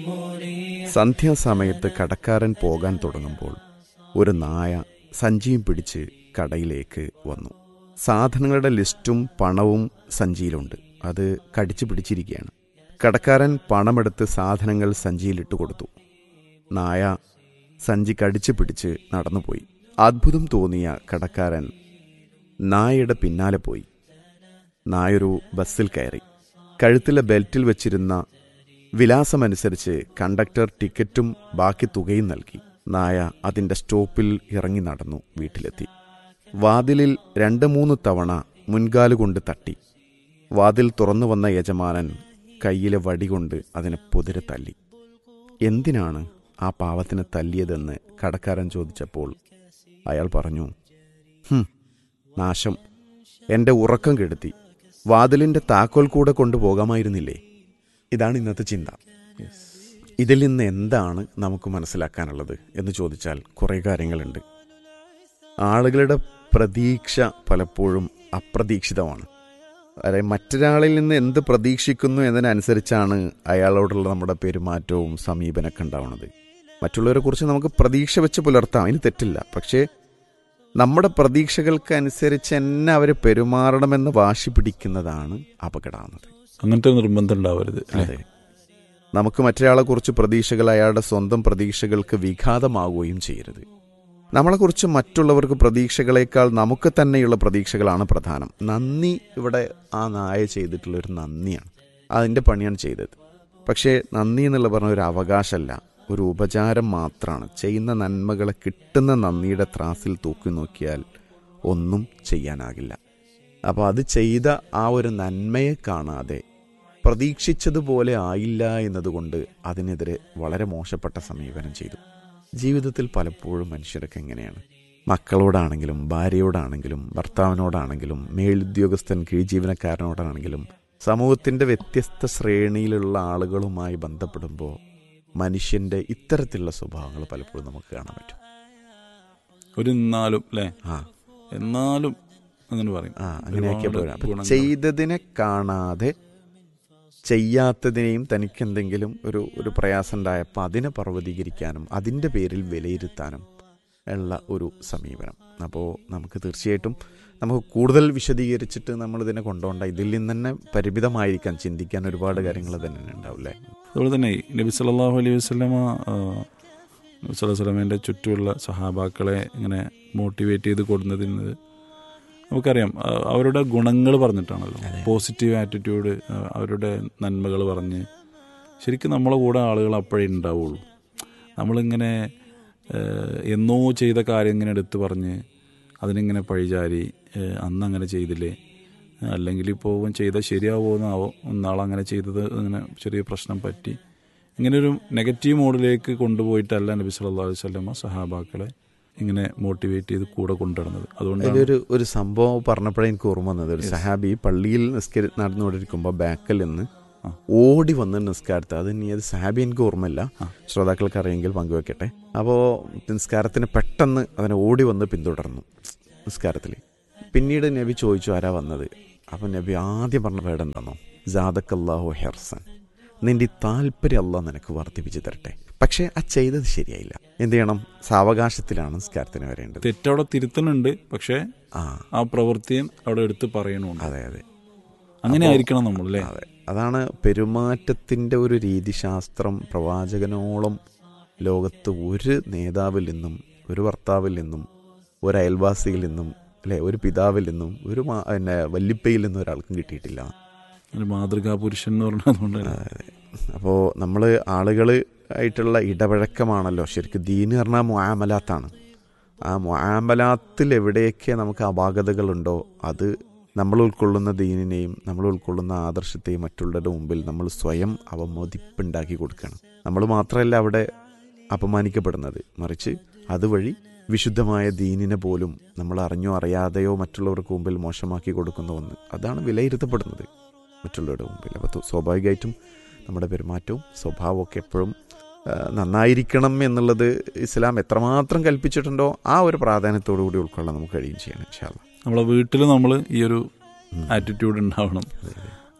സന്ധ്യാസമയത്ത് കടക്കാരൻ പോകാൻ തുടങ്ങുമ്പോൾ ഒരു നായ സഞ്ചിയും പിടിച്ച് കടയിലേക്ക് വന്നു. സാധനങ്ങളുടെ ലിസ്റ്റും പണവും സഞ്ചിയിലുണ്ട്. അത് കടിച്ചു പിടിച്ചിരിക്കുകയാണ്. കടക്കാരൻ പണമെടുത്ത് സാധനങ്ങൾ സഞ്ചിയിലിട്ട് കൊടുത്തു. നായ സഞ്ചി കടിച്ചു പിടിച്ച് നടന്നുപോയി. അത്ഭുതം തോന്നിയ കടക്കാരൻ നായയുടെ പിന്നാലെ പോയി. നായൊരു ബസ്സിൽ കയറി. കഴുത്തിലെ ബെൽറ്റിൽ വെച്ചിരുന്ന വിലാസമനുസരിച്ച് കണ്ടക്ടർ ടിക്കറ്റും ബാക്കി തുകയും നൽകി. നായ അതിൻ്റെ സ്റ്റോപ്പിൽ ഇറങ്ങി നടന്നു വീട്ടിലെത്തി. വാതിലിൽ 2-3 തവണ മുൻകാലുകൊണ്ട് തട്ടി. വാതിൽ തുറന്നു വന്ന യജമാനൻ കയ്യിലെ വടികൊണ്ട് അതിനെ പൊതിരെ തല്ലി. എന്തിനാണ് ആ പാവത്തിനെ തല്ലിയതെന്ന് കടക്കാരൻ ചോദിച്ചപ്പോൾ അയാൾ പറഞ്ഞു, നാശം, എൻ്റെ ഉറക്കം കെടുത്തി. വാതിലിൻ്റെ താക്കോൽ കൂടെ കൊണ്ടുപോകാമായിരുന്നില്ലേ? ഇതാണ് ഇന്നത്തെ ചിന്ത. ഇതിൽ നിന്ന് എന്താണ് നമുക്ക് മനസ്സിലാക്കാനുള്ളത് എന്ന് ചോദിച്ചാൽ കുറേ കാര്യങ്ങളുണ്ട്. ആളുകളുടെ പ്രതീക്ഷ പലപ്പോഴും അപ്രതീക്ഷിതമാണ്. അതായത് മറ്റൊരാളിൽ നിന്ന് എന്ത് പ്രതീക്ഷിക്കുന്നു എന്നതിനനുസരിച്ചാണ് അയാളോടുള്ള നമ്മുടെ പെരുമാറ്റവും സമീപനമൊക്കെ ഉണ്ടാവുന്നത്. മറ്റുള്ളവരെ കുറിച്ച് നമുക്ക് പ്രതീക്ഷ വെച്ച് പുലർത്താം, അതിന് തെറ്റില്ല. പക്ഷേ നമ്മുടെ പ്രതീക്ഷകൾക്കനുസരിച്ച് തന്നെ അവർ പെരുമാറണമെന്ന് വാശി പിടിക്കുന്നതാണ് അപകടമാകുന്നത്. അങ്ങനത്തെ നിർബന്ധം ഉണ്ടാവരുത്. അതെ, നമുക്ക് മറ്റൊരാളെ കുറിച്ച് പ്രതീക്ഷകൾ അയാളുടെ സ്വന്തം പ്രതീക്ഷകൾക്ക് വിഘാതമാവുകയും ചെയ്യരുത്. നമ്മളെക്കുറിച്ച് മറ്റുള്ളവർക്ക് പ്രതീക്ഷകളേക്കാൾ നമുക്ക് തന്നെയുള്ള പ്രതീക്ഷകളാണ് പ്രധാനം. നന്ദി ഇവിടെ ആ നായ ചെയ്തിട്ടുള്ളൊരു നന്ദിയാണ്, അതിൻ്റെ പണിയാണ് ചെയ്തത്. പക്ഷേ നന്ദി എന്നുള്ള പറഞ്ഞ ഒരു അവകാശമല്ല, ഒരു ഉപചാരം മാത്രമാണ്. ചെയ്യുന്ന നന്മകളെ കിട്ടുന്ന നന്ദിയുടെ ത്രാസിൽ തൂക്കി നോക്കിയാൽ ഒന്നും ചെയ്യാനാകില്ല. അപ്പോൾ അത് ചെയ്ത ആ ഒരു നന്മയെ കാണാതെ പ്രതീക്ഷിച്ചതുപോലെ ആയില്ല എന്നതുകൊണ്ട് അതിനെതിരെ വളരെ മോശപ്പെട്ട സമീപനം ചെയ്തു. ജീവിതത്തിൽ പലപ്പോഴും മനുഷ്യരൊക്കെ എങ്ങനെയാണ്? മക്കളോടാണെങ്കിലും ഭാര്യയോടാണെങ്കിലും ഭർത്താവിനോടാണെങ്കിലും മേലുദ്യോഗസ്ഥൻ കീഴ്ജീവനക്കാരനോടാണെങ്കിലും സമൂഹത്തിൻ്റെ വ്യത്യസ്ത ശ്രേണിയിലുള്ള ആളുകളുമായി ബന്ധപ്പെടുമ്പോൾ മനുഷ്യൻ്റെ ഇത്തരത്തിലുള്ള സ്വഭാവങ്ങൾ പലപ്പോഴും നമുക്ക് കാണാൻ പറ്റും. എന്നാലും അങ്ങനെ പറയും. അങ്ങനെയൊക്കെ ചെയ്തതിനെ കാണാതെ ചെയ്യാത്തതിനെയും തനിക്കെന്തെങ്കിലും ഒരു പ്രയാസം ഉണ്ടായപ്പോൾ അതിനെ പർവ്വതീകരിക്കാനും അതിൻ്റെ പേരിൽ വിലയിരുത്താനും ഉള്ള ഒരു സമീപനം. അപ്പോൾ നമുക്ക് തീർച്ചയായിട്ടും നമുക്ക് കൂടുതൽ വിശദീകരിച്ചിട്ട് നമ്മളിതിനെ കൊണ്ടുപോകണ്ട. ഇതിൽ നിന്ന് തന്നെ പരിമിതമായിരിക്കാൻ ചിന്തിക്കാൻ ഒരുപാട് കാര്യങ്ങൾ തന്നെ ഉണ്ടാവില്ലേ. അതുപോലെ തന്നെ നബി സല്ലല്ലാഹു അലൈഹി വസല്ലമയുടെ ചുറ്റുമുള്ള സഹാബാക്കളെ ഇങ്ങനെ മോട്ടിവേറ്റ് ചെയ്ത് കൊടുക്കുന്നതിന് നമുക്കറിയാം, അവരുടെ ഗുണങ്ങൾ പറഞ്ഞിട്ടാണല്ലോ. പോസിറ്റീവ് ആറ്റിറ്റ്യൂഡ്, അവരുടെ നന്മകൾ പറഞ്ഞ് ശരിക്കും നമ്മളെ കൂടെ ആളുകൾ അപ്പോഴേ ഉണ്ടാവുള്ളൂ. നമ്മളിങ്ങനെ എന്നോ ചെയ്ത കാര്യം ഇങ്ങനെ എടുത്ത് പറഞ്ഞ് അതിനിങ്ങനെ പഴിചാരി അന്നങ്ങനെ ചെയ്തില്ലേ, അല്ലെങ്കിൽ ഇപ്പോൾ ചെയ്താൽ ശരിയാവുമെന്നാവോ, നാളങ്ങനെ ചെയ്തത് അങ്ങനെ ചെറിയ പ്രശ്നം പറ്റി, ഇങ്ങനൊരു നെഗറ്റീവ് മോഡിലേക്ക് കൊണ്ടുപോയിട്ടല്ല നബി സല്ലല്ലാഹു അലൈഹി വസല്ലം സഹാബാക്കളെ ഇങ്ങനെ മോട്ടിവേറ്റ് ചെയ്ത് കൂടെ കൊണ്ടുവരുന്നത്. അതുകൊണ്ട് ഒരു സംഭവം പറഞ്ഞപ്പോഴേ എനിക്ക് ഓർമ്മ വന്നത്, ഒരു സഹാബി പള്ളിയിൽ നടന്നുകൊണ്ടിരിക്കുമ്പോൾ ബാക്കിൽ നിന്ന് ഓടി വന്ന് നിസ്കാരത്തെ, അത് സഹാബി എനിക്ക് ഓർമ്മയില്ല, ശ്രോതാക്കൾക്ക് അറിയെങ്കിൽ പങ്കുവെക്കട്ടെ. അപ്പോൾ നിസ്കാരത്തിന് പെട്ടെന്ന് അവനെ ഓടി വന്ന് പിന്തുടർന്നു നിസ്കാരത്തിൽ. പിന്നീട് നബി ചോദിച്ചു ആരാ വന്നത്. അപ്പം നബി ആദ്യം പറഞ്ഞ വേർഡ് എന്താണോ, ജാദക്കല്ലാഹു ഹെർസൻ, നിന്റെ താല്പര്യം അല്ലാഹ് നിനക്ക് വർദ്ധിപ്പിച്ച് തരട്ടെ. പക്ഷേ ആ ചെയ്തത് ശരിയായില്ല. എന്ത് ചെയ്യണം? സാവകാശത്തിലാണ് നിസ്കാരത്തിന് വരേണ്ടത്. തെറ്റവിടെ തിരുത്തുന്നുണ്ട്, പക്ഷേ ആ പ്രവൃത്തിയും അവിടെ എടുത്ത് പറയണമുണ്ട്. അതെ അതെ, അങ്ങനെ ആയിരിക്കണം നമ്മൾ, അല്ലേ? അതെ, അതാണ് പെരുമാറ്റത്തിൻ്റെ ഒരു രീതിശാസ്ത്രം. പ്രവാചകനോളം ലോകത്ത് ഒരു നേതാവിൽ നിന്നും, ഒരു ഭർത്താവിൽ നിന്നും, ഒരു അയൽവാസിയിൽ നിന്നും, അല്ലെ, ഒരു പിതാവിൽ നിന്നും, ഒരു വല്ലിപ്പയിൽ നിന്നും ഒരാൾക്കും കിട്ടിയിട്ടില്ല. ഒരു മാതൃകാ പുരുഷൻ എന്ന് പറഞ്ഞതുകൊണ്ട്. അപ്പോൾ നമ്മൾ ആളുകൾ ആയിട്ടുള്ള ഇടപഴക്കമാണല്ലോ ശരിക്കും ദീന് പറഞ്ഞാൽ മുആമലാത്താണ്. ആ മുആമലാത്തിൽ എവിടെയൊക്കെ നമുക്ക് അപാകതകളുണ്ടോ അത് നമ്മൾ ഉൾക്കൊള്ളുന്ന ദീനിനെയും നമ്മൾ ഉൾക്കൊള്ളുന്ന ആദർശത്തെയും മറ്റുള്ളവരുടെ മുമ്പിൽ നമ്മൾ സ്വയം അവമതിപ്പുണ്ടാക്കി കൊടുക്കണം. നമ്മൾ മാത്രമല്ല അവിടെ അപമാനിക്കപ്പെടുന്നത്, മറിച്ച് അതുവഴി വിശുദ്ധമായ ദീനിനെ പോലും നമ്മൾ അറിഞ്ഞോ അറിയാതെയോ മറ്റുള്ളവർക്ക് മുമ്പിൽ മോശമാക്കി കൊടുക്കുന്ന ഒന്ന്, അതാണ് വിലയിരുത്തപ്പെടുന്നത് മറ്റുള്ളവരുടെ മുമ്പിൽ. അപ്പോൾ സ്വാഭാവികമായിട്ടും നമ്മുടെ പെരുമാറ്റവും സ്വഭാവവും ഒക്കെ എപ്പോഴും നന്നായിരിക്കണം എന്നുള്ളത് ഇസ്ലാം എത്രമാത്രം കൽപ്പിച്ചിട്ടുണ്ടോ ആ ഒരു പ്രാധാന്യത്തോടു കൂടി ഉൾക്കൊള്ളാൻ നമുക്ക് കഴിയും ചെയ്യണം. ഇൻഷാ അല്ലാഹ് നമ്മളെ വീട്ടിൽ നമ്മൾ ഈ ഒരു ആറ്റിറ്റ്യൂഡ് ഉണ്ടാവണം.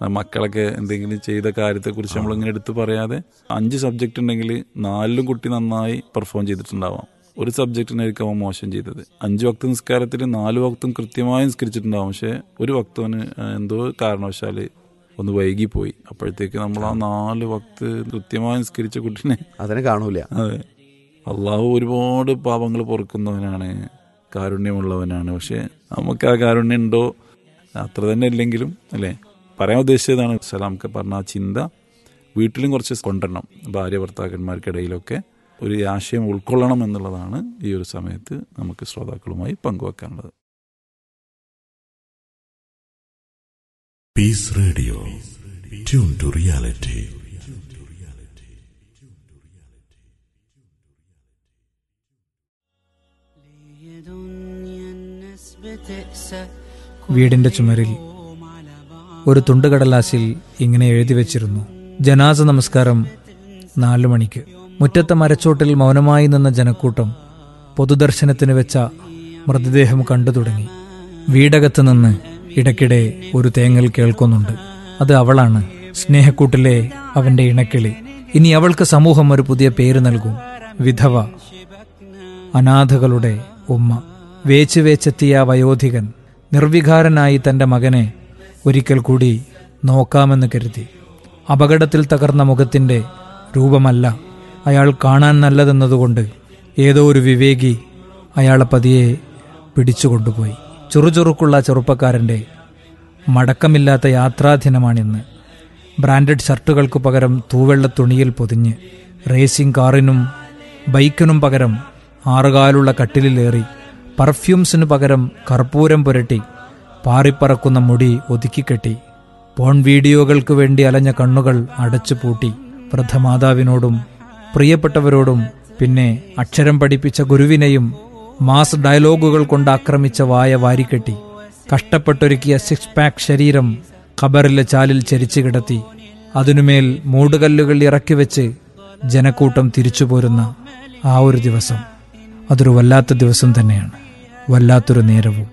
മക്കളൊക്കെ എന്തെങ്കിലും ചെയ്ത കാര്യത്തെക്കുറിച്ച് നമ്മളിങ്ങനെ എടുത്ത് പറയാതെ 5 സബ്ജക്റ്റ് ഉണ്ടെങ്കിൽ 4ലും കുട്ടി നന്നായി പെർഫോം ചെയ്തിട്ടുണ്ടാവാം. ഒരു സബ്ജക്റ്റിനായിരിക്കും അവൻ മോശം ചെയ്തത്. 5 വക്ത് നിസ്കാരത്തിൽ 4 വക്തും കൃത്യമായി നിസ്കരിച്ചിട്ടുണ്ടാവും. പക്ഷെ ഒരു വക്തവന് എന്തോ കാരണവശാൽ ഒന്ന് വൈകിപ്പോയി. അപ്പോഴത്തേക്ക് നമ്മൾ ആ 4 വക്ത് കൃത്യമായി നിസ്കരിച്ച കുട്ടീനെ അതിനെ കാണൂല. അതെ, അള്ളാഹു ഒരുപാട് പാപങ്ങൾ പൊറുക്കുന്നവനാണ്, കാരുണ്യമുള്ളവനാണ്. പക്ഷെ നമുക്ക് ആ കാരുണ്യം ഉണ്ടോ അത്ര തന്നെ ഇല്ലെങ്കിലും അല്ലേ. പറയാൻ ഉദ്ദേശിച്ചതാണ് സലാമൊക്കെ പറഞ്ഞ ആ ചിന്ത വീട്ടിലും കുറച്ച് കൊണ്ടുവരണം. ഭാര്യ ഭർത്താക്കന്മാർക്കിടയിലൊക്കെ ഒരു ആശയം ഉൾക്കൊള്ളണം എന്നുള്ളതാണ് ഈ ഒരു സമയത്ത് നമുക്ക് ശ്രോതാക്കളുമായി പങ്കുവെക്കാനുള്ളത്. Piece radio, tune to reality. വീടിന്റെ ചുമരിൽ ഒരു തുണ്ടുകടലാസിൽ ഇങ്ങനെ എഴുതി വെച്ചിരുന്നു: ജനാസ നമസ്കാരം 4 മണിക്ക്. മുറ്റത്തെ മരച്ചോട്ടിൽ മൗനമായി നിന്ന ജനക്കൂട്ടം പൊതുദർശനത്തിന് വെച്ച മൃതദേഹം കണ്ടു തുടങ്ങി. വീടകത്ത് നിന്ന് ഇടയ്ക്കിടെ ഒരു തേങ്ങൽ കേൾക്കുന്നുണ്ട്. അത് അവളാണ്, സ്നേഹക്കൂട്ടിലെ അവന്റെ ഇണക്കിളി. ഇനി അവൾക്ക് സമൂഹം ഒരു പുതിയ പേര് നൽകും: വിധവ, അനാഥകളുടെ ഉമ്മ. വേച്ച് വേച്ചെത്തിയ വയോധികൻ നിർവികാരനായി തന്റെ മകനെ ഒരിക്കൽ കൂടി നോക്കാമെന്ന് കരുതി. അപകടത്തിൽ തകർന്ന മുഖത്തിന്റെ രൂപമല്ല അയാൾ കാണാൻ നല്ലതെന്നതുകൊണ്ട് ഏതോ ഒരു വിവേകി അയാളെ പതിയെ പിടിച്ചുകൊണ്ടുപോയി. ചുറുചുറുക്കുള്ള ചെറുപ്പക്കാരന്റെ മടക്കമില്ലാത്ത യാത്രാദിനമാണിന്ന്. ബ്രാൻഡഡ് ഷർട്ടുകൾക്ക് പകരം തൂവെള്ള തുണിയിൽ പൊതിഞ്ഞ്, റേസിംഗ് കാറിനും ബൈക്കിനും പകരം 6 കാലുള്ള കട്ടിലിലേറി, പെർഫ്യൂംസിനു പകരം കർപ്പൂരം പുരട്ടി, പാറിപ്പറക്കുന്ന മുടി ഒതുക്കിക്കെട്ടി, പോൺ വീഡിയോകൾക്ക് വേണ്ടി അലഞ്ഞ കണ്ണുകൾ അടച്ചു പൂട്ടി, വൃദ്ധമാതാവിനോടും പ്രിയപ്പെട്ടവരോടും പിന്നെ അക്ഷരം പഠിപ്പിച്ച ഗുരുവിനെയും മാസ് ഡയലോഗുകൾ കൊണ്ട് ആക്രമിച്ച വായ വാരിക്കെട്ടി, കഷ്ടപ്പെട്ടൊരുക്കിയ 6 പാക്ക് ശരീരം ഖബറിലെ ചാലിൽ ചരിച്ചു കിടത്തി, അതിനുമേൽ മൂടുകല്ലുകൾ ഇറക്കി വെച്ച് ജനക്കൂട്ടം തിരിച്ചു പോരുന്ന ആ ഒരു ദിവസം, അതൊരു വല്ലാത്ത ദിവസം തന്നെയാണ്, വല്ലാത്തൊരു നേരവും.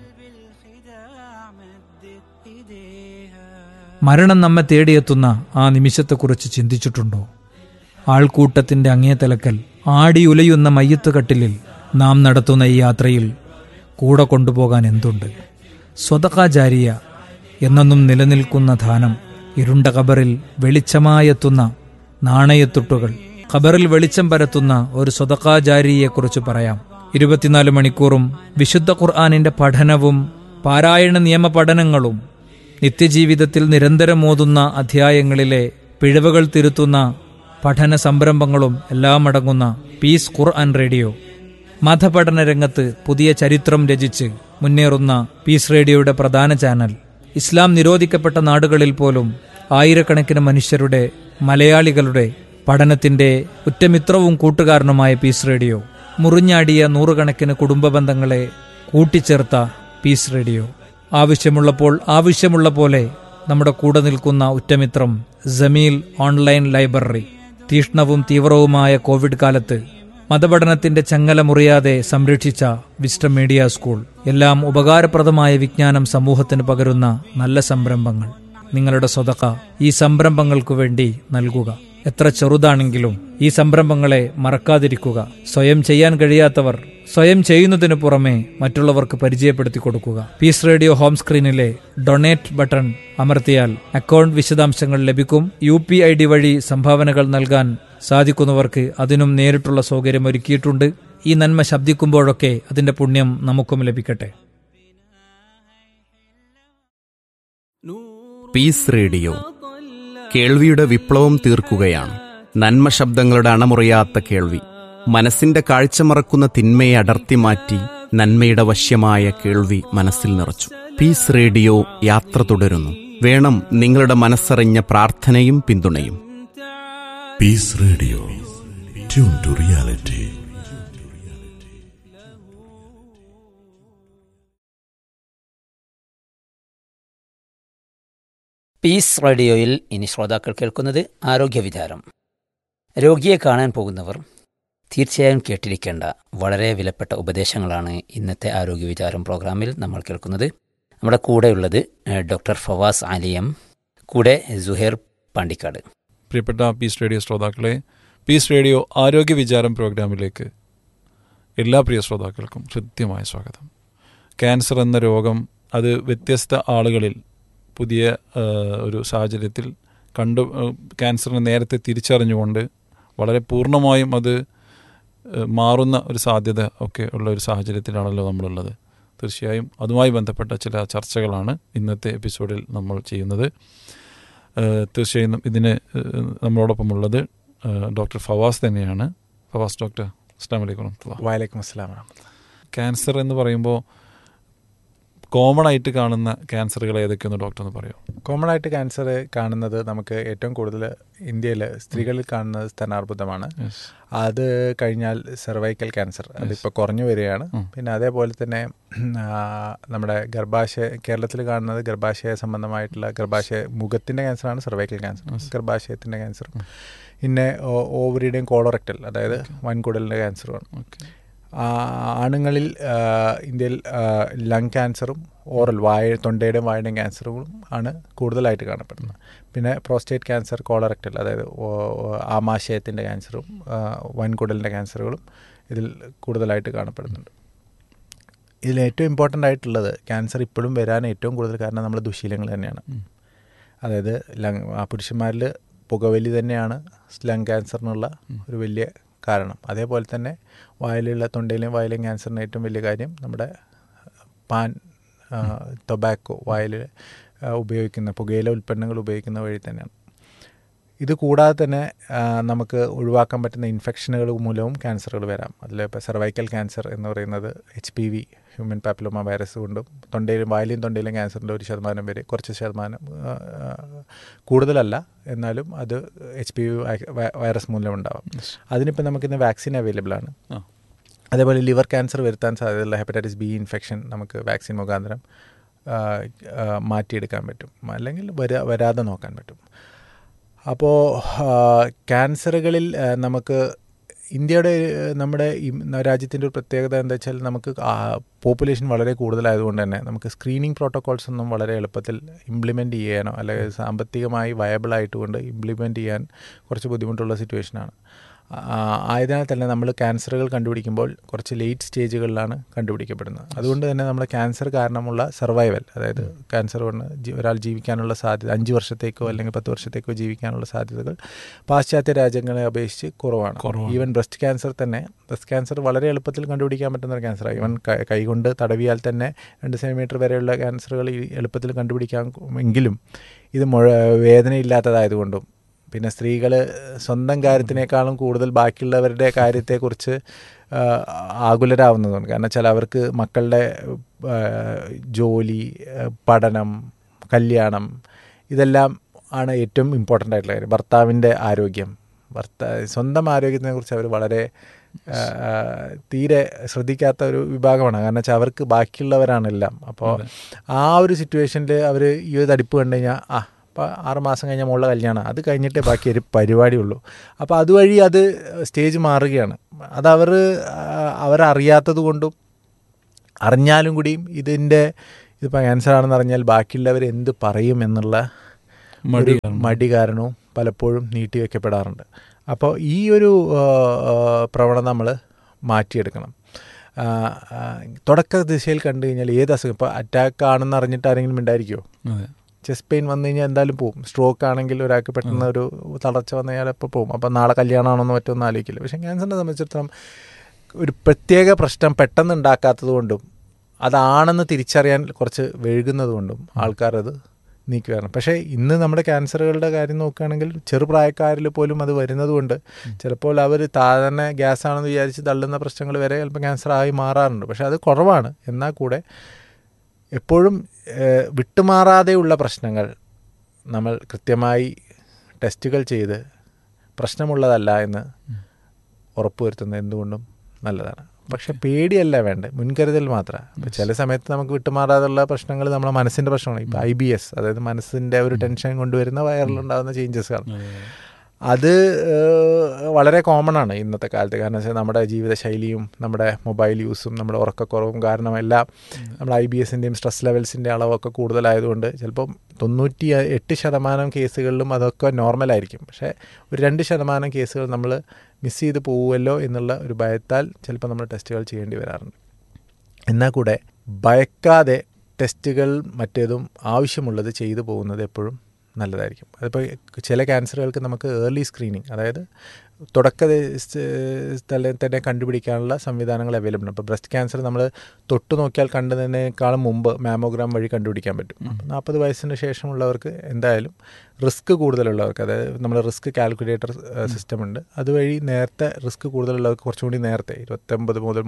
മരണം നമ്മെ തേടിയെത്തുന്ന ആ നിമിഷത്തെക്കുറിച്ച് ചിന്തിച്ചിട്ടുണ്ടോ? ആൾക്കൂട്ടത്തിന്റെ അങ്ങേ തലക്കൽ ആടിയുലയുന്ന മയ്യത്തുകട്ടിലിൽ നാം നടത്തുന്ന ഈ യാത്രയിൽ കൂടെ കൊണ്ടുപോകാൻ എന്തുണ്ട്? സ്വതഖ ജാരിയ, എന്നെന്നും നിലനിൽക്കുന്ന ദാനം. ഇരുണ്ട ഖബറിൽ വെളിച്ചമായെത്തുന്ന നാണയത്തുട്ടുകൾ. ഖബറിൽ വെളിച്ചം പരത്തുന്ന ഒരു സ്വതഖ ജാരിയെക്കുറിച്ച് പറയാം. 24 മണിക്കൂറും വിശുദ്ധ ഖുർആനിന്റെ പഠനവും പാരായണ നിയമ പഠനങ്ങളും നിത്യജീവിതത്തിൽ നിരന്തരം ഓതുന്ന അധ്യായങ്ങളിലെ പിഴവുകൾ തിരുത്തുന്ന പഠന സംരംഭങ്ങളും എല്ലാം അടങ്ങുന്ന പീസ് ഖുർആൻ റേഡിയോ. മതപഠന രംഗത്ത് പുതിയ ചരിത്രം രചിച്ച് മുന്നേറുന്ന പീസ് റേഡിയോയുടെ പ്രധാന ചാനൽ. ഇസ്ലാം നിരോധിക്കപ്പെട്ട നാടുകളിൽ പോലും ആയിരക്കണക്കിന് മനുഷ്യരുടെ, മലയാളികളുടെ പഠനത്തിന്റെ ഉറ്റമിത്രവും കൂട്ടുകാരനുമായ പീസ് റേഡിയോ. മുറിഞ്ഞാടിയ 100 കണക്കിന് കുടുംബ ബന്ധങ്ങളെ കൂട്ടിച്ചേർത്ത പീസ് റേഡിയോ. ആവശ്യമുള്ളപ്പോൾ ആവശ്യമുള്ള പോലെ നമ്മുടെ കൂടെ നിൽക്കുന്ന ഉറ്റമിത്രം ജമീൽ ഓൺലൈൻ ലൈബ്രറി. തീഷ്ണവും തീവ്രവുമായ കോവിഡ് കാലത്ത് മതപഠനത്തിന്റെ ചങ്ങല മുറിയാതെ സംരക്ഷിച്ച വിസ്റ്റം മീഡിയ സ്കൂൾ. എല്ലാം ഉപകാരപ്രദമായ വിജ്ഞാനം സമൂഹത്തിന് പകരുന്ന നല്ല സംരംഭങ്ങൾ. നിങ്ങളുടെ സ്വതഖ ഈ സംരംഭങ്ങൾക്കു വേണ്ടി നൽകുക. എത്ര ചെറുതാണെങ്കിലും ഈ സംരംഭങ്ങളെ മറക്കാതിരിക്കുക. സ്വയം ചെയ്യാൻ കഴിയാത്തവർ സ്വയം ചെയ്യുന്നതിനു പുറമെ മറ്റുള്ളവർക്ക് പരിചയപ്പെടുത്തി കൊടുക്കുക. Piece radio home സ്ക്രീനിലെ donate button അമർത്തിയാൽ അക്കൗണ്ട് വിശദാംശങ്ങൾ ലഭിക്കും. UPID വഴി സംഭാവനകൾ നൽകാൻ സാധിക്കുന്നവർക്ക് അതിനും നേരിട്ടുള്ള സൗകര്യം ഒരുക്കിയിട്ടുണ്ട്. ഈ നന്മ ശബ്ദിക്കുമ്പോഴൊക്കെ അതിന്റെ പുണ്യം നമുക്കും ലഭിക്കട്ടെ. പീസ് റേഡിയോ കേൾവിയുടെ വിപ്ലവം തീർക്കുകയാണ്. നന്മ ശബ്ദങ്ങളുടെ അണമുറിയാത്ത കേൾവി. മനസ്സിന്റെ കാഴ്ച മറക്കുന്ന തിന്മയെ അടർത്തി മാറ്റി നന്മയുടെ വശ്യമായ കേൾവി മനസ്സിൽ നിറച്ചു. പീസ് റേഡിയോ യാത്ര തുടരുന്നു. വേണം നിങ്ങളുടെ മനസ്സറിഞ്ഞ പ്രാർത്ഥനയും പിന്തുണയും. Piece radio, tune to reality. Piece റേഡിയോയിൽ ഇനി ശ്രോതാക്കൾ കേൾക്കുന്നത് ആരോഗ്യവിചാരം. രോഗിയെ കാണാൻ പോകുന്നവർ തീർച്ചയായും കേട്ടിരിക്കേണ്ട വളരെ വിലപ്പെട്ട ഉപദേശങ്ങളാണ് ഇന്നത്തെ ആരോഗ്യവിചാരം പ്രോഗ്രാമിൽ നമ്മൾ കേൾക്കുന്നത്. നമ്മുടെ കൂടെയുള്ളത് ഡോക്ടർ ഫവാസ് അലിയം, കൂടെ സുഹൈർ പാണ്ടിക്കാട്. പ്രിയപ്പെട്ട പീസ് റേഡിയോ ശ്രോതാക്കളെ, പീസ് റേഡിയോ ആരോഗ്യ വിചാരം പ്രോഗ്രാമിലേക്ക് എല്ലാ പ്രിയ ശ്രോതാക്കൾക്കും ഹൃദ്യമായ സ്വാഗതം. ക്യാൻസർ എന്ന രോഗം അത് വ്യത്യസ്ത ആളുകളിൽ പുതിയ ഒരു സാഹചര്യത്തിൽ ക്യാൻസറിനെ നേരത്തെ തിരിച്ചറിഞ്ഞുകൊണ്ട് വളരെ പൂർണ്ണമായും അത് മാറുന്ന ഒരു സാധ്യത ഒക്കെ ഉള്ള ഒരു സാഹചര്യത്തിലാണല്ലോ നമ്മളുള്ളത്. തീർച്ചയായും അതുമായി ബന്ധപ്പെട്ട ചില ചർച്ചകളാണ് ഇന്നത്തെ എപ്പിസോഡിൽ നമ്മൾ ചെയ്യുന്നത്. തീർച്ചയായും ഇതിന് നമ്മളോടൊപ്പമുള്ളത് ഡോക്ടർ ഫവാസ് തന്നെയാണ്. ഫവാസ് ഡോക്ടർ, അസ്സലാമു അലൈക്കും. വഅലൈക്കും അസ്സലാം. ക്യാൻസർ എന്ന് പറയുമ്പോൾ കോമൺ ആയിട്ട് കാണുന്ന ക്യാൻസറുകൾ ഏതൊക്കെയെന്ന് ഡോക്ടർ ഒന്ന് പറയുമോ? കോമൺ ആയിട്ട് ക്യാൻസർ കാണുന്നത് നമുക്ക് ഏറ്റവും കൂടുതൽ ഇന്ത്യയിൽ സ്ത്രീകളിൽ കാണുന്നത് സ്തനാർബുദമാണ്. അത് കഴിഞ്ഞാൽ സെർവൈക്കൽ ക്യാൻസർ, അതിപ്പോൾ കുറഞ്ഞു വരികയാണ്. പിന്നെ അതേപോലെ തന്നെ നമ്മുടെ കേരളത്തിൽ കാണുന്നത് ഗർഭാശയ സംബന്ധമായിട്ടുള്ള മുഖത്തിൻ്റെ ക്യാൻസറാണ് സെർവൈക്കൽ ക്യാൻസർ, ഗർഭാശയത്തിൻ്റെ ക്യാൻസർ. പിന്നെ ഓവറിയുടെയും കോളറക്ടൽ, അതായത് വൻകുടലിൻ്റെ ക്യാൻസറുമാണ്. ആണുങ്ങളിൽ ഇന്ത്യയിൽ ലങ് ക്യാൻസറും തൊണ്ടയുടെയും വായുടെയും ക്യാൻസറുകളും ആണ് കൂടുതലായിട്ട് കാണപ്പെടുന്നത്. പിന്നെ പ്രോസ്റ്റേറ്റ് ക്യാൻസർ, കോളറക്ടൽ, അതായത് ആമാശയത്തിൻ്റെ ക്യാൻസറും വൻകുടലിൻ്റെ ക്യാൻസറുകളും ഇതിൽ കൂടുതലായിട്ട് കാണപ്പെടുന്നുണ്ട്. ഇതിൽ ഏറ്റവും ഇമ്പോർട്ടൻ്റ് ആയിട്ടുള്ളത് ക്യാൻസർ ഇപ്പോഴും വരാൻ ഏറ്റവും കൂടുതൽ കാരണം നമ്മുടെ ദുശീലങ്ങൾ തന്നെയാണ്. അതായത് പുരുഷന്മാരിൽ പുകവലി തന്നെയാണ് ലങ് ക്യാൻസറിനുള്ള ഒരു വലിയ കാരണം. അതേപോലെ തന്നെ തൊണ്ടയിലെയും വായിലെയും ക്യാൻസറിന് ഏറ്റവും വലിയ കാര്യം നമ്മുടെ ടൊബാക്കോ, വായിൽ ഉപയോഗിക്കുന്ന പുകയില ഉൽപ്പന്നങ്ങൾ ഉപയോഗിക്കുന്ന വഴി തന്നെയാണ്. ഇത് കൂടാതെ തന്നെ നമുക്ക് ഒഴിവാക്കാൻ പറ്റുന്ന ഇൻഫെക്ഷനുകൾ മൂലവും ക്യാൻസറുകൾ വരാം. അതിൽ ഇപ്പോൾ സെർവൈക്കൽ ക്യാൻസർ എന്ന് പറയുന്നത് HPV, ഹ്യൂമൻ പാപ്പിലോമ വൈറസ് കൊണ്ടും വായിലെയും തൊണ്ടയിലെയും ക്യാൻസറിൻ്റെ 1% വരെ, കുറച്ച് ശതമാനം കൂടുതലല്ല, എന്നാലും അത് HPV വൈറസ് മൂലം ഉണ്ടാവാം. അതിനിപ്പോൾ നമുക്കിന്ന് വാക്സിൻ അവൈലബിൾ ആണ്. അതേപോലെ ലിവർ ക്യാൻസർ വരുത്താൻ സാധ്യതയുള്ള ഹെപ്പറ്റൈറ്റിസ് B ഇൻഫെക്ഷൻ നമുക്ക് വാക്സിൻ മുഖാന്തരം മാറ്റിയെടുക്കാൻ പറ്റും, അല്ലെങ്കിൽ വരാതെ നോക്കാൻ പറ്റും. അപ്പോൾ ക്യാൻസറുകളിൽ നമുക്ക് നമ്മുടെ രാജ്യത്തിൻ്റെ ഒരു പ്രത്യേകത എന്താ വെച്ചാൽ നമുക്ക് പോപ്പുലേഷൻ വളരെ കൂടുതലായതുകൊണ്ട് തന്നെ നമുക്ക് സ്ക്രീനിങ് പ്രോട്ടോക്കോൾസ് ഒന്നും വളരെ എളുപ്പത്തിൽ ഇംപ്ലിമെൻറ്റ് ചെയ്യാനോ അല്ലെങ്കിൽ സാമ്പത്തികമായി വയബിൾ ആയിട്ടുകൊണ്ട് ഇംപ്ലിമെൻറ്റ് ചെയ്യാൻ കുറച്ച് ബുദ്ധിമുട്ടുള്ള സിറ്റുവേഷനാണ്. ആയതിനാൽ തന്നെ നമ്മൾ ക്യാൻസറുകൾ കണ്ടുപിടിക്കുമ്പോൾ കുറച്ച് ലേറ്റ് സ്റ്റേജുകളിലാണ് കണ്ടുപിടിക്കപ്പെടുന്നത്. അതുകൊണ്ട് തന്നെ നമ്മുടെ ക്യാൻസർ കാരണമുള്ള സർവൈവൽ, അതായത് ക്യാൻസർ കൊണ്ട് ഒരാൾ ജീവിക്കാനുള്ള സാധ്യത 5 വർഷത്തേക്കോ അല്ലെങ്കിൽ 10 വർഷത്തേക്കോ ജീവിക്കാനുള്ള സാധ്യതകൾ പാശ്ചാത്യ രാജ്യങ്ങളെ അപേക്ഷിച്ച് കുറവാണ്. ഈവൻ ബ്രസ്റ്റ് ക്യാൻസർ വളരെ എളുപ്പത്തിൽ കണ്ടുപിടിക്കാൻ പറ്റുന്ന ഒരു ക്യാൻസറാണ്. ഈവൻ കൈകൊണ്ട് തടവിയാൽ തന്നെ 2 സെൻറ്റിമീറ്റർ വരെയുള്ള ക്യാൻസറുകൾ എളുപ്പത്തിൽ കണ്ടുപിടിക്കാമെങ്കിലും ഇത് വേദനയില്ലാത്തതായതുകൊണ്ടും പിന്നെ സ്ത്രീകൾ സ്വന്തം കാര്യത്തിനേക്കാളും കൂടുതൽ ബാക്കിയുള്ളവരുടെ കാര്യത്തെക്കുറിച്ച് ആകുലരാവുന്നതുകൊണ്ട്. കാരണം വെച്ചാൽ അവർക്ക് മക്കളുടെ ജോലി, പഠനം, കല്യാണം, ഇതെല്ലാം ആണ് ഏറ്റവും ഇമ്പോർട്ടൻ്റ് ആയിട്ടുള്ള കാര്യം. ഭർത്താവിൻ്റെ ആരോഗ്യം, സ്വന്തം ആരോഗ്യത്തിനെക്കുറിച്ച് അവർ വളരെ തീരെ ശ്രദ്ധിക്കാത്ത ഒരു വിഭാഗമാണ്. കാരണം വെച്ചാൽ അവർക്ക് ബാക്കിയുള്ളവരാണെല്ലാം. അപ്പോൾ ആ ഒരു സിറ്റുവേഷനിൽ അവർ ഈ ഒരു തടിപ്പ് കണ്ടു കഴിഞ്ഞാൽ അപ്പോൾ 6 മാസം കഴിഞ്ഞാൽ മുകളിലെ കല്യാണം, അത് കഴിഞ്ഞിട്ടേ ബാക്കി ഒരു പരിപാടിയുള്ളൂ. അപ്പോൾ അതുവഴി അത് സ്റ്റേജ് മാറുകയാണ്. അത് അവരറിയാത്തത് കൊണ്ടും അറിഞ്ഞാലും കൂടിയും ഇതിപ്പോൾ ക്യാൻസറാണെന്ന് അറിഞ്ഞാൽ ബാക്കിയുള്ളവർ എന്ത് പറയും എന്നുള്ള മടി കാരണവും പലപ്പോഴും നീട്ടിവെക്കപ്പെടാറുണ്ട്. അപ്പോൾ ഈ ഒരു പ്രവണത നമ്മൾ മാറ്റിയെടുക്കണം. തുടക്ക ദിശയിൽ കണ്ടു കഴിഞ്ഞാൽ ഏത് അസുഖം, ഇപ്പോൾ അറ്റാക്ക് ആണെന്ന് അറിഞ്ഞിട്ട് ആരെങ്കിലും ഉണ്ടായിരിക്കുമോ? ചെസ്റ്റ് പെയിൻ വന്നു കഴിഞ്ഞാൽ എന്തായാലും പോവും. സ്ട്രോക്ക് ആണെങ്കിൽ ഒരാൾക്ക് പെട്ടെന്ന് ഒരു തളർച്ച വന്നു കഴിഞ്ഞാൽ അപ്പോൾ പോവും. അപ്പോൾ നാളെ കല്യാണമാണെന്ന് മറ്റൊന്നും ആലോചിക്കില്ല. പക്ഷേ ക്യാൻസറിനെ സംബന്ധിച്ചിടത്തോളം ഒരു പ്രത്യേക പ്രശ്നം പെട്ടെന്ന് ഉണ്ടാക്കാത്തത് കൊണ്ടും അതാണെന്ന് തിരിച്ചറിയാൻ കുറച്ച് വൈകുന്നത് കൊണ്ടും ആൾക്കാരത് നീക്കുകയാണ്. പക്ഷേ ഇന്ന് നമ്മുടെ ക്യാൻസറുകളുടെ കാര്യം നോക്കുകയാണെങ്കിൽ ചെറുപ്രായക്കാരിൽ പോലും അത് വരുന്നത് കൊണ്ട് ചിലപ്പോൾ അവർ താഴെ ഗ്യാസാണെന്ന് വിചാരിച്ച് തള്ളുന്ന പ്രശ്നങ്ങൾ വരെ ചിലപ്പോൾ ക്യാൻസറായി മാറാറുണ്ട്. പക്ഷേ അത് കുറവാണ്. എന്നാൽ കൂടെ എപ്പോഴും വിട്ടുമാറാതെയുള്ള പ്രശ്നങ്ങൾ നമ്മൾ കൃത്യമായി ടെസ്റ്റുകൾ ചെയ്ത് പ്രശ്നമുള്ളതല്ല എന്ന് ഉറപ്പുവരുത്തുന്നത് എന്തുകൊണ്ടും നല്ലതാണ്. പക്ഷെ പേടിയല്ല വേണ്ടത്, മുൻകരുതൽ മാത്രമാണ്. അപ്പോൾ ചില സമയത്ത് നമുക്ക് വിട്ടുമാറാതെയുള്ള പ്രശ്നങ്ങൾ നമ്മളെ മനസ്സിൻ്റെ പ്രശ്നമാണ്. ഇപ്പോൾ IBS, അതായത് മനസ്സിൻ്റെ ഒരു ടെൻഷൻ കൊണ്ടുവരുന്ന വയറിലുണ്ടാകുന്ന ചേഞ്ചസ് ആണ്. അത് വളരെ കോമൺ ആണ് ഇന്നത്തെ കാലത്ത്. കാരണം വെച്ചാൽ നമ്മുടെ ജീവിതശൈലിയും നമ്മുടെ മൊബൈൽ യൂസും നമ്മുടെ ഉറക്കക്കുറവും കാരണം എല്ലാം നമ്മൾ IBSൻ്റെയും സ്ട്രെസ് ലെവൽസിൻ്റെ അളവൊക്കെ കൂടുതലായതുകൊണ്ട് ചിലപ്പം 98% കേസുകളിലും അതൊക്കെ നോർമലായിരിക്കും. പക്ഷേ ഒരു 2% കേസുകൾ നമ്മൾ മിസ് ചെയ്ത് പോവുമല്ലോ എന്നുള്ള ഒരു ഭയത്താൽ ചിലപ്പോൾ നമ്മൾ ടെസ്റ്റുകൾ ചെയ്യേണ്ടി വരാറുണ്ട്. എന്നാൽ കൂടെ ഭയക്കാതെ ടെസ്റ്റുകൾ മറ്റേതും ആവശ്യമുള്ളത് ചെയ്തു പോകുന്നത് എപ്പോഴും നല്ലതായിരിക്കും. അതിപ്പോൾ ചില ക്യാൻസറുകൾക്ക് നമുക്ക് ഏർലി സ്ക്രീനിങ്, അതായത് തുടക്ക തന്നെ കണ്ടുപിടിക്കാനുള്ള സംവിധാനങ്ങൾ അവൈലബിൾ ആണ്. ഇപ്പോൾ ബ്രസ്റ്റ് ക്യാൻസർ നമ്മൾ തൊട്ട് നോക്കിയാൽ കണ്ടതിനേക്കാളും മുമ്പ് മാമോഗ്രാം വഴി കണ്ടുപിടിക്കാൻ പറ്റും. 40 വയസ്സിന് ശേഷമുള്ളവർക്ക് എന്തായാലും റിസ്ക് കൂടുതലുള്ളവർക്ക്, അതായത് നമ്മൾ റിസ്ക് കാൽക്കുലേറ്റർ സിസ്റ്റം ഉണ്ട്, അതുവഴി നേരത്തെ റിസ്ക് കൂടുതലുള്ളവർക്ക് കുറച്ചും കൂടി നേരത്തെ 29 മുതൽ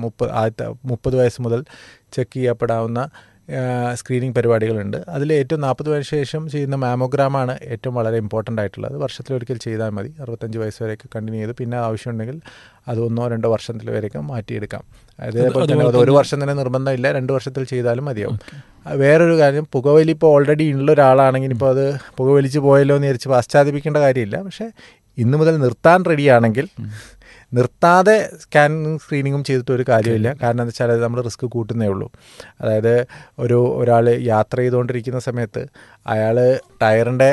30 വയസ്സ് മുതൽ ചെക്ക് ചെയ്യപ്പെടാവുന്ന സ്ക്രീനിങ് പരിപാടികളുണ്ട്. അതിൽ ഏറ്റവും 40 വയസ്സിന് ശേഷം ചെയ്യുന്ന മാമോഗ്രാമാണ് ഏറ്റവും വളരെ ഇമ്പോർട്ടൻ്റ് ആയിട്ടുള്ളത്. വർഷത്തിലൊരിക്കൽ ചെയ്താൽ മതി. 65 വയസ്സ് വരെയൊക്കെ കണ്ടിന്യൂ ചെയ്ത് പിന്നെ ആവശ്യമുണ്ടെങ്കിൽ അത് 1-2 വർഷത്തിൽ വരെയൊക്കെ മാറ്റിയെടുക്കാം. അതേപോലെ തന്നെ അത് 1 വർഷം തന്നെ നിർബന്ധമില്ല, 2 വർഷത്തിൽ ചെയ്താലും മതിയാവും. വേറൊരു കാര്യം, പുകവലി ഇപ്പോൾ ഓൾറെഡി ഉള്ള ഒരാളാണെങ്കിൽ ഇപ്പോൾ അത് പുകവലിച്ച് പോയല്ലോ എന്ന് വിചാരിച്ച് പശ്ചാത്തപിക്കേണ്ട കാര്യമില്ല. പക്ഷേ ഇന്നു മുതൽ നിർത്താൻ റെഡിയാണെങ്കിൽ നിർത്താതെ സ്ക്രീനിങ്ങും ചെയ്തിട്ട് ഒരു കാര്യമില്ല. കാരണം എന്താ വെച്ചാൽ അത് നമ്മൾ റിസ്ക് കൂട്ടുന്നേ ഉള്ളൂ. അതായത് ഒരാൾ യാത്ര ചെയ്തുകൊണ്ടിരിക്കുന്ന സമയത്ത് അയാൾ ടയറിൻ്റെ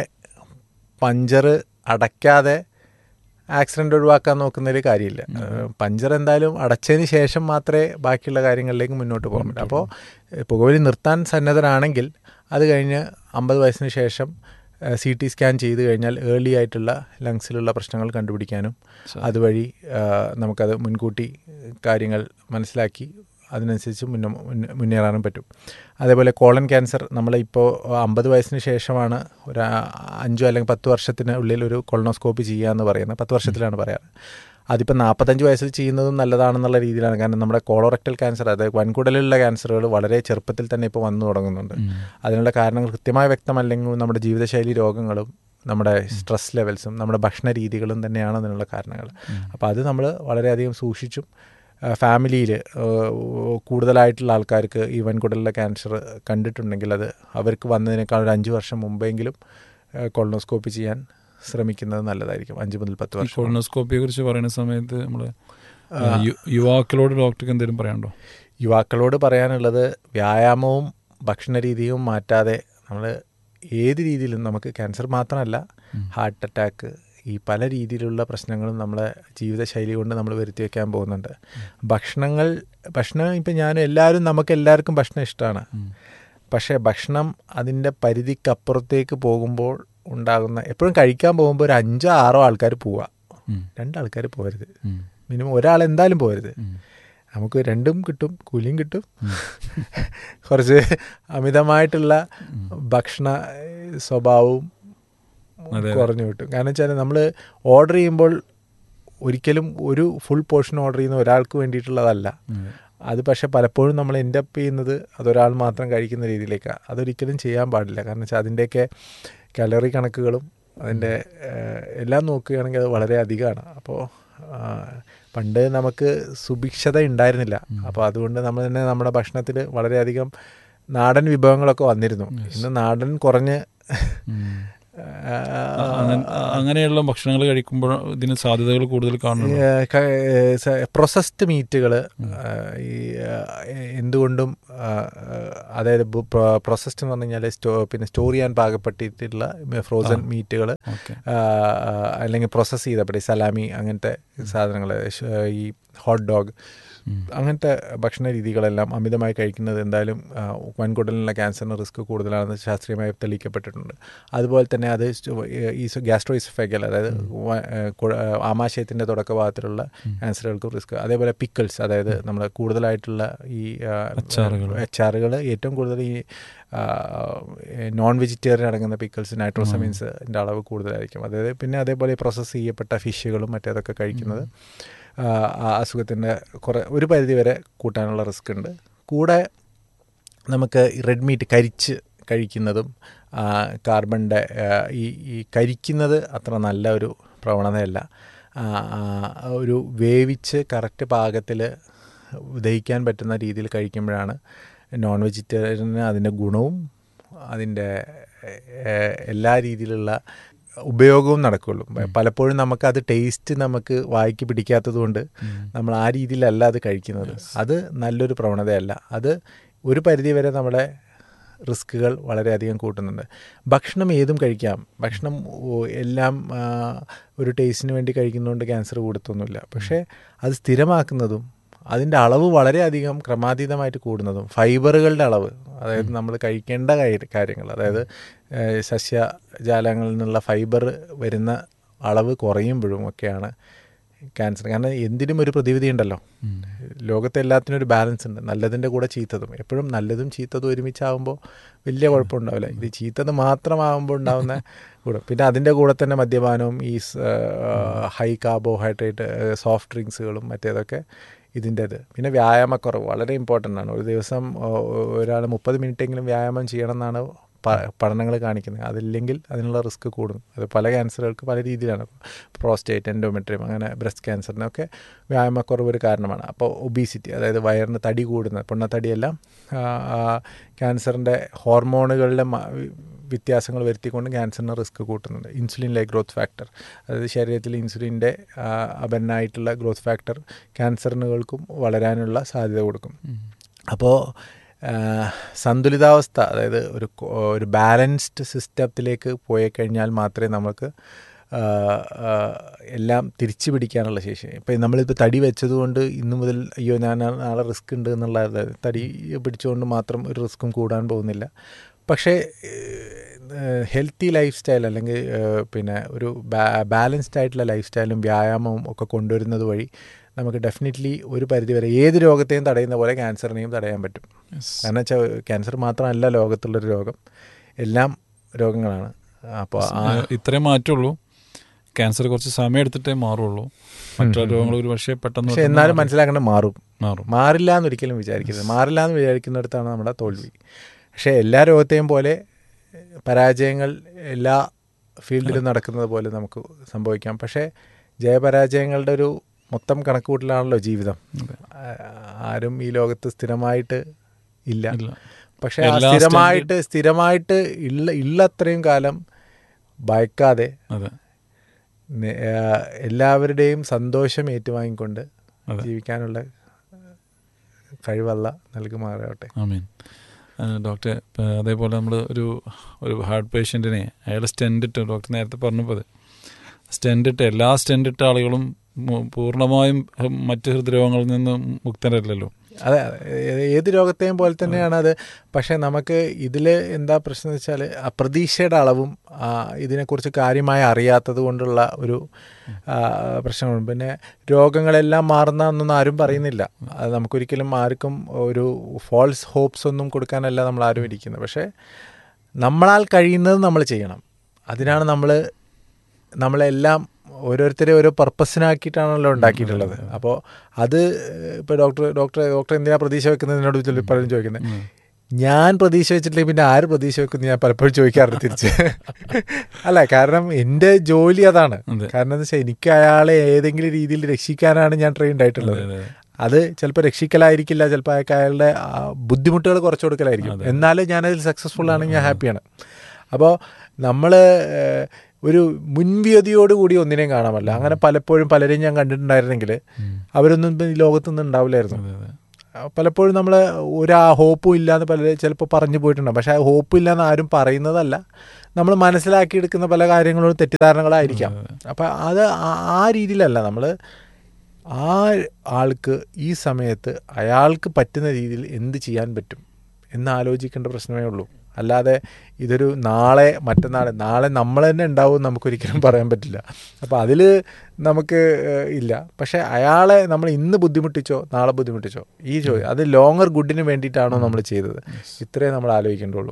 പഞ്ചർ അടയ്ക്കാതെ ആക്സിഡൻ്റ് ഒഴിവാക്കാൻ നോക്കുന്നൊരു കാര്യമില്ല. പഞ്ചർ എന്തായാലും അടച്ചതിന് ശേഷം മാത്രമേ ബാക്കിയുള്ള കാര്യങ്ങളിലേക്ക് മുന്നോട്ട് പോകാൻ പറ്റൂ. അപ്പോൾ പുകവലി നിർത്താൻ സന്നദ്ധരാണെങ്കിൽ അത് കഴിഞ്ഞ് 50 വയസ്സിന് ശേഷം CT സ്കാൻ ചെയ്ത് കഴിഞ്ഞാൽ ഏർലി ആയിട്ടുള്ള ലങ്സിലുള്ള പ്രശ്നങ്ങൾ കണ്ടുപിടിക്കാനും അതുവഴി നമുക്കത് മുൻകൂട്ടി കാര്യങ്ങൾ മനസ്സിലാക്കി അതിനനുസരിച്ച് മുന്നേറാനും പറ്റും. അതേപോലെ കോളൻ ക്യാൻസർ നമ്മളിപ്പോൾ 50 വയസ്സിന് ശേഷമാണ് ഒരു 5 അല്ലെങ്കിൽ 10 വർഷത്തിന് ഉള്ളിൽ ഒരു കൊളോണോസ്കോപ്പി ചെയ്യുക എന്ന് പറയുന്നത്. 10 വർഷത്തിലാണ് പറയാറ്. അതിപ്പോൾ 45 വയസ്സിൽ ചെയ്യുന്നതും നല്ലതാണെന്നുള്ള രീതിയിലാണ്. കാരണം നമ്മുടെ കോളോറക്ടൽ ക്യാൻസർ, അതായത് വൻകുടലിലുള്ള ക്യാൻസറുകൾ വളരെ ചെറുപ്പത്തിൽ തന്നെ ഇപ്പോൾ വന്നു തുടങ്ങുന്നുണ്ട്. അതിനുള്ള കാരണങ്ങൾ കൃത്യമായി വ്യക്തമല്ലെങ്കിൽ നമ്മുടെ ജീവിതശൈലി രോഗങ്ങളും നമ്മുടെ സ്ട്രെസ് ലെവൽസും നമ്മുടെ ഭക്ഷണ രീതികളും തന്നെയാണ് അതിനുള്ള കാരണങ്ങൾ. അപ്പോൾ അത് നമ്മൾ വളരെയധികം സൂക്ഷിച്ചും ഫാമിലിയിൽ കൂടുതലായിട്ടുള്ള ആൾക്കാർക്ക് ഈ വൻകുടലിലെ ക്യാൻസർ കണ്ടിട്ടുണ്ടെങ്കിൽ അത് അവർക്ക് വന്നതിനേക്കാൾ ഒരു 5 വർഷം മുമ്പെങ്കിലും കൊളോണോസ്കോപ്പി ചെയ്യാൻ ശ്രമിക്കുന്നത് നല്ലതായിരിക്കും. 5 മുതൽ 10 വർഷം. കൊളോണോസ്കോപ്പിയെ കുറിച്ച് പറയുന്ന സമയത്ത് നമ്മൾ യുവാക്കളോട് ഡോക്ടർക്ക് എന്തെങ്കിലും പറയാനുണ്ടോ? യുവാക്കളോട് പറയാനുള്ളത്, വ്യായാമവും ഭക്ഷണ രീതിയും മാറ്റാതെ നമ്മൾ ഏത് രീതിയിലും, നമുക്ക് ക്യാൻസർ മാത്രമല്ല ഹാർട്ട് അറ്റാക്ക്, ഈ പല രീതിയിലുള്ള പ്രശ്നങ്ങളും നമ്മളെ ജീവിതശൈലി കൊണ്ട് നമ്മൾ വരുത്തി വയ്ക്കാൻ പോകുന്നുണ്ട്. ഭക്ഷണം ഇപ്പം നമുക്കെല്ലാവർക്കും ഭക്ഷണം ഇഷ്ടമാണ്. പക്ഷേ ഭക്ഷണം അതിൻ്റെ പരിധിക്കപ്പുറത്തേക്ക് പോകുമ്പോൾ ഉണ്ടാകുന്ന, എപ്പോഴും കഴിക്കാൻ പോകുമ്പോൾ ഒരു 5-6 ആൾക്കാർ പോവുക, 2 ആൾക്കാർ പോകരുത്, മിനിമം ഒരാൾ എന്തായാലും പോകരുത്. നമുക്ക് രണ്ടും കിട്ടും, കൂലിയും കിട്ടും, കുറച്ച് അമിതമായിട്ടുള്ള ഭക്ഷണ സ്വഭാവവും കുറഞ്ഞു കിട്ടും. കാരണം വെച്ചാൽ നമ്മൾ ഓർഡർ ചെയ്യുമ്പോൾ ഒരിക്കലും ഒരു ഫുൾ പോർഷൻ ഓർഡർ ചെയ്യുന്ന ഒരാൾക്ക് വേണ്ടിയിട്ടുള്ളതല്ല അത്. പക്ഷേ പലപ്പോഴും നമ്മൾ എൻഡ് അപ്പ് ചെയ്യുന്നത് അതൊരാൾ മാത്രം കഴിക്കുന്ന രീതിയിലേക്കാണ്. അതൊരിക്കലും ചെയ്യാൻ പാടില്ല. കാരണം വെച്ചാൽ അതിൻ്റെയൊക്കെ കാലറി കണക്കുകളും അതിൻ്റെ എല്ലാം നോക്കുകയാണെങ്കിൽ അത് വളരെ അധികമാണ്. അപ്പോൾ പണ്ട് നമുക്ക് സുഭിക്ഷത ഉണ്ടായിരുന്നില്ല. അപ്പോൾ അതുകൊണ്ട് നമ്മൾ തന്നെ നമ്മുടെ ഭക്ഷണത്തിൽ വളരെയധികം നാടൻ വിഭവങ്ങളൊക്കെ വന്നിരുന്നു. ഇന്ന് നാടൻ കുറഞ്ഞ് അങ്ങനെയുള്ള ഭക്ഷണങ്ങൾ കഴിക്കുമ്പോൾ ഇതിന് സാധ്യതകൾ കൂടുതൽ കാണുന്നു. പ്രോസസ്ഡ് മീറ്റുകൾ എന്തുകൊണ്ടും, അതായത് പ്രോസസ്ഡ് എന്ന് പറഞ്ഞു കഴിഞ്ഞാൽ പിന്നെ സ്റ്റോർ ചെയ്യാൻ പാകപ്പെട്ടിട്ടുള്ള ഫ്രോസൺ മീറ്റുകൾ, അല്ലെങ്കിൽ പ്രോസസ്സ് ചെയ്തപ്പെട്ട സലാമി അങ്ങനത്തെ സാധനങ്ങൾ, ഈ ഹോട്ട് ഡോഗ് അങ്ങനത്തെ ഭക്ഷണ രീതികളെല്ലാം അമിതമായി കഴിക്കുന്നത് എന്തായാലും വൻകുടലിനുള്ള ക്യാൻസറിന് റിസ്ക് കൂടുതലാണെന്ന് ശാസ്ത്രീയമായി തെളിയിക്കപ്പെട്ടിട്ടുണ്ട്. അതുപോലെ തന്നെ അത് ഈ ഗ്യാസ്ട്രോഇസോഫേഗൽ, അതായത് ആമാശയത്തിൻ്റെ തുടക്ക ഭാഗത്തിലുള്ള ക്യാൻസറുകൾക്കും റിസ്ക്. അതേപോലെ പിക്കിൾസ്, അതായത് നമ്മൾ കൂടുതലായിട്ടുള്ള ഈ അച്ചാറുകൾ, ഏറ്റവും കൂടുതൽ ഈ നോൺ വെജിറ്റേറിയൻ അടങ്ങുന്ന പിക്കിൾസ്, നൈട്രോസമീൻസിൻ്റെ അളവ് കൂടുതലായിരിക്കും. അതായത് പിന്നെ അതേപോലെ പ്രോസസ്സ് ചെയ്യപ്പെട്ട ഫിഷുകളും മറ്റേതൊക്കെ കഴിക്കുന്നത് അസുഖത്തിൻ്റെ ഒരു പരിധിവരെ കൂട്ടാനുള്ള റിസ്ക് ഉണ്ട്. കൂടെ നമുക്ക് റെഡ് മീറ്റ് കരിച്ച് കഴിക്കുന്നതും കാർബണിൻ്റെ ഈ കരിക്കുന്നത് അത്ര നല്ല ഒരു പ്രവണതയല്ല. ഒരു വേവിച്ച് കറക്റ്റ് പാകത്തിൽ ദഹിക്കാൻ പറ്റുന്ന രീതിയിൽ കഴിക്കുമ്പോഴാണ് നോൺ വെജിറ്റേറിയന് അതിൻ്റെ ഗുണവും അതിൻ്റെ എല്ലാ രീതിയിലുള്ള ഉപയോഗവും നടക്കുകയുള്ളൂ. പലപ്പോഴും നമുക്കത് ടേസ്റ്റ് നമുക്ക് വായിക്ക് പിടിക്കാത്തത് കൊണ്ട് നമ്മൾ ആ രീതിയിലല്ല അത് കഴിക്കുന്നത്. അത് നല്ലൊരു പ്രവണതയല്ല. അത് ഒരു പരിധിവരെ നമ്മുടെ റിസ്കുകൾ വളരെയധികം കൂട്ടുന്നുണ്ട്. ഭക്ഷണം ഏതും കഴിക്കാം. ഭക്ഷണം എല്ലാം ഒരു ടേസ്റ്റിന് വേണ്ടി കഴിക്കുന്നതുകൊണ്ട് ക്യാൻസർ കൂടത്തൊന്നുമില്ല. പക്ഷേ അത് സ്ഥിരമാക്കുന്നതും അതിൻ്റെ അളവ് വളരെയധികം ക്രമാതീതമായിട്ട് കൂടുന്നതും ഫൈബറുകളുടെ അളവ്, അതായത് നമ്മൾ കഴിക്കേണ്ട കാര്യങ്ങൾ, അതായത് സസ്യജാലങ്ങളിൽ നിന്നുള്ള ഫൈബർ വരുന്ന അളവ് കുറയുമ്പോഴും ഒക്കെയാണ് ക്യാൻസർ. കാരണം എന്തിനും ഒരു പ്രതിവിധി ഉണ്ടല്ലോ. ലോകത്തെ എല്ലാത്തിനും ഒരു ബാലൻസ് ഉണ്ട്. നല്ലതിൻ്റെ കൂടെ ചീത്തതും. എപ്പോഴും നല്ലതും ചീത്തതും ഒരുമിച്ചാകുമ്പോൾ വലിയ കുഴപ്പമുണ്ടാവില്ല. ഇത് ചീത്തത് മാത്രമാകുമ്പോൾ ഉണ്ടാകുന്ന കൂടെ, പിന്നെ അതിൻ്റെ കൂടെ തന്നെ മദ്യപാനവും ഈ ഹൈ കാർബോഹൈഡ്രേറ്റ് സോഫ്റ്റ് ഡ്രിങ്ക്സുകളും മറ്റേതൊക്കെ ഇതിൻ്റേത്. പിന്നെ വ്യായാമക്കുറവ് വളരെ ഇമ്പോർട്ടൻ്റ് ആണ്. ഒരു ദിവസം ഒരാൾ 30 മിനിറ്റെങ്കിലും വ്യായാമം ചെയ്യണം എന്നാണ് പഠനങ്ങൾ കാണിക്കുന്നത്. അതില്ലെങ്കിൽ അതിനുള്ള റിസ്ക് കൂടും. അത് പല ക്യാൻസറുകൾക്ക് പല രീതിയിലാണ്. പ്രോസ്റ്റേറ്റ്, എൻഡോമെട്രിയം, അങ്ങനെ ബ്രസ്റ്റ് ക്യാൻസറിനൊക്കെ വ്യായാമക്കുറവ് ഒരു കാരണമാണ്. അപ്പോൾ ഒബീസിറ്റി, അതായത് വയറിന് തടി കൂടുന്നത്, പൊണ്ണത്തടിയെല്ലാം ക്യാൻസറിൻ്റെ ഹോർമോണുകളുടെ വ്യത്യാസങ്ങൾ വരുത്തിക്കൊണ്ട് ക്യാൻസറിന് risk കൂട്ടുന്നുണ്ട്. Insulin like growth factor, അതായത് ശരീരത്തിൽ ഇൻസുലിൻ്റെ അപരനായിട്ടുള്ള ഗ്രോത്ത് ഫാക്ടർ ക്യാൻസറിനുകൾക്കും വളരാനുള്ള സാധ്യത കൊടുക്കും. അപ്പോൾ സന്തുലിതാവസ്ഥ, അതായത് ഒരു ബാലൻസ്ഡ് സിസ്റ്റത്തിലേക്ക് പോയി കഴിഞ്ഞാൽ മാത്രമേ നമുക്ക് എല്ലാം തിരിച്ചു പിടിക്കാനുള്ള ശേഷി. ഇപ്പം നമ്മളിപ്പോൾ തടി വെച്ചതുകൊണ്ട് ഇന്നു മുതൽ അയ്യോ ഞാൻ നാളെ റിസ്ക് ഉണ്ട് എന്നുള്ള തടി പിടിച്ചുകൊണ്ട് മാത്രം ഒരു റിസ്ക്കും കൂടാൻ പോകുന്നില്ല. പക്ഷേ ഹെൽത്തി ലൈഫ് സ്റ്റൈൽ അല്ലെങ്കിൽ പിന്നെ ഒരു ബാലൻസ്ഡ് ആയിട്ടുള്ള ലൈഫ് സ്റ്റൈലും വ്യായാമവും ഒക്കെ കൊണ്ടുവരുന്നത് വഴി നമുക്ക് ഡെഫിനറ്റ്ലി ഒരു പരിധിവരെ ഏത് രോഗത്തെയും തടയുന്ന പോലെ ക്യാൻസറിനെയും തടയാൻ പറ്റും. കാരണം വെച്ചാൽ ക്യാൻസർ മാത്രമല്ല ലോകത്തുള്ളൊരു രോഗം, എല്ലാം രോഗങ്ങളാണ്. അപ്പോൾ ഇത്രയും മാറ്റുള്ളൂ. ക്യാൻസർ കുറച്ച് സമയം എടുത്തിട്ടേ മാറുള്ളൂ. മറ്റുള്ള രോഗങ്ങൾ ഒരു പക്ഷേ പെട്ടെന്ന്, പക്ഷേ എന്നാലും മനസ്സിലാക്കേണ്ട മാറില്ല എന്നൊരിക്കലും വിചാരിക്കരുത്. മാറില്ല എന്ന് വിചാരിക്കുന്നിടത്താണ് നമ്മുടെ തോൽവി. പക്ഷേ എല്ലാ രോഗത്തെയും പോലെ പരാജയങ്ങൾ എല്ലാ ഫീൽഡിലും നടക്കുന്നത് പോലെ നമുക്ക് സംഭവിക്കാം. പക്ഷേ ജയപരാജയങ്ങളുടെ ഒരു മൊത്തം കണക്കുകൂട്ടലാണല്ലോ ജീവിതം. ആരും ഈ ലോകത്ത് സ്ഥിരമായിട്ട് ഇല്ല. പക്ഷേ ആ സ്ഥിരമായിട്ട് ഉള്ളത്രയും കാലം ഭയക്കാതെ എല്ലാവരുടെയും സന്തോഷം ഏറ്റുവാങ്ങിക്കൊണ്ട് ജീവിക്കാനുള്ള കഴിവല്ല നൽകുമാറാവട്ടെ. ആമീൻ. ഡോക്ടറെ, അതേപോലെ നമ്മൾ ഒരു ഹാർട്ട് പേഷ്യൻറ്റിനെ അയാൾ സ്റ്റെൻഡിട്ട്, ഡോക്ടർ നേരത്തെ പറഞ്ഞപ്പോൾ സ്റ്റെൻഡിട്ട് എല്ലാ സ്റ്റെൻഡിട്ട ആളുകളും പൂർണ്ണമായും മറ്റ് ഹൃദ്രോഗങ്ങളിൽ നിന്ന് മുക്തരല്ലല്ലോ. അതെ, ഏത് രോഗത്തെയും പോലെ തന്നെയാണ് അത്. പക്ഷേ നമുക്ക് ഇതിൽ എന്താ പ്രശ്നം എന്ന് വെച്ചാൽ പ്രതീക്ഷയുടെ അളവും ഇതിനെക്കുറിച്ച് കാര്യമായി അറിയാത്തത് കൊണ്ടുള്ള ഒരു പ്രശ്നങ്ങളും. പിന്നെ രോഗങ്ങളെല്ലാം മാറുന്നതെന്നൊന്നും ആരും പറയുന്നില്ല. അത് നമുക്കൊരിക്കലും ആർക്കും ഒരു ഫോൾസ് ഹോപ്സ് ഒന്നും കൊടുക്കാനല്ല നമ്മൾ ആരും ഇരിക്കുന്നത്. പക്ഷേ നമ്മളാൽ കഴിയുന്നത് നമ്മൾ ചെയ്യണം. അതിനാണ് നമ്മളെല്ലാം ഓരോരുത്തരെ ഓരോ പർപ്പസിനാക്കിയിട്ടാണല്ലോ ഉണ്ടാക്കിയിട്ടുള്ളത്. അപ്പോൾ അത് ഇപ്പോൾ ഡോക്ടർ എന്തിനാണ് പ്രതീക്ഷ വെക്കുന്നതിനോട് പലരും ചോദിക്കുന്നത്. ഞാൻ പ്രതീക്ഷ വെച്ചിട്ടില്ലെങ്കിൽ പിന്നെ ആര് പ്രതീക്ഷ വെക്കുന്നു ഞാൻ പലപ്പോഴും ചോദിക്കാറുണ്ട് തിരിച്ച്. അല്ല, കാരണം എൻ്റെ ജോലി അതാണ്. കാരണം എന്താ വെച്ചാൽ എനിക്ക് അയാളെ ഏതെങ്കിലും രീതിയിൽ രക്ഷിക്കാനാണ് ഞാൻ ട്രെയിൻഡ് ആയിട്ടുള്ളത്. അത് ചിലപ്പോൾ രക്ഷിക്കലായിരിക്കില്ല, ചിലപ്പോൾ അയാളുടെ ബുദ്ധിമുട്ടുകൾ കുറച്ച് കൊടുക്കലായിരിക്കും. എന്നാലും ഞാനതിൽ സക്സസ്ഫുൾ ആണെങ്കിൽ ഞാൻ ഹാപ്പിയാണ്. അപ്പോൾ നമ്മൾ ഒരു മുൻവിധിയോടുകൂടി ഒന്നിനെയും കാണാമല്ല. അങ്ങനെ പലപ്പോഴും പലരെയും ഞാൻ കണ്ടിട്ടുണ്ടായിരുന്നെങ്കിൽ അവരൊന്നും ഈ ലോകത്തൊന്നും ഉണ്ടാവില്ലായിരുന്നു. പലപ്പോഴും നമ്മൾ ഒരു ഹോപ്പും ഇല്ലയെന്ന് പലരും ചിലപ്പോൾ പറഞ്ഞു പോയിട്ടുണ്ടാകും. പക്ഷേ ആ ഹോപ്പും ഇല്ലയെന്ന് ആരും പറയുന്നതല്ല, നമ്മൾ മനസ്സിലാക്കിയെടുക്കുന്ന പല കാര്യങ്ങളും തെറ്റിദ്ധാരണകളായിരിക്കാം. അപ്പം അത് ആ രീതിയിലല്ല. നമ്മൾ ആ ആൾക്ക് ഈ സമയത്ത് അയാൾക്ക് പറ്റുന്ന രീതിയിൽ എന്ത് ചെയ്യാൻ പറ്റും എന്ന് ആലോചിക്കേണ്ട പ്രശ്നമേ ഉള്ളൂ. അല്ലാതെ ഇതൊരു നാളെ നമ്മൾ തന്നെ ഉണ്ടാവും നമുക്കൊരിക്കലും പറയാൻ പറ്റില്ല. അപ്പോൾ അതിൽ നമുക്ക് ഇല്ല. പക്ഷേ അയാളെ നമ്മൾ ഇന്ന് ബുദ്ധിമുട്ടിച്ചോ നാളെ ബുദ്ധിമുട്ടിച്ചോ അത് ലോങ്ങർ ഗുഡിന് വേണ്ടിയിട്ടാണോ നമ്മൾ ചെയ്തത്, ഇത്രയും നമ്മൾ ആലോചിക്കേണ്ടുള്ളൂ.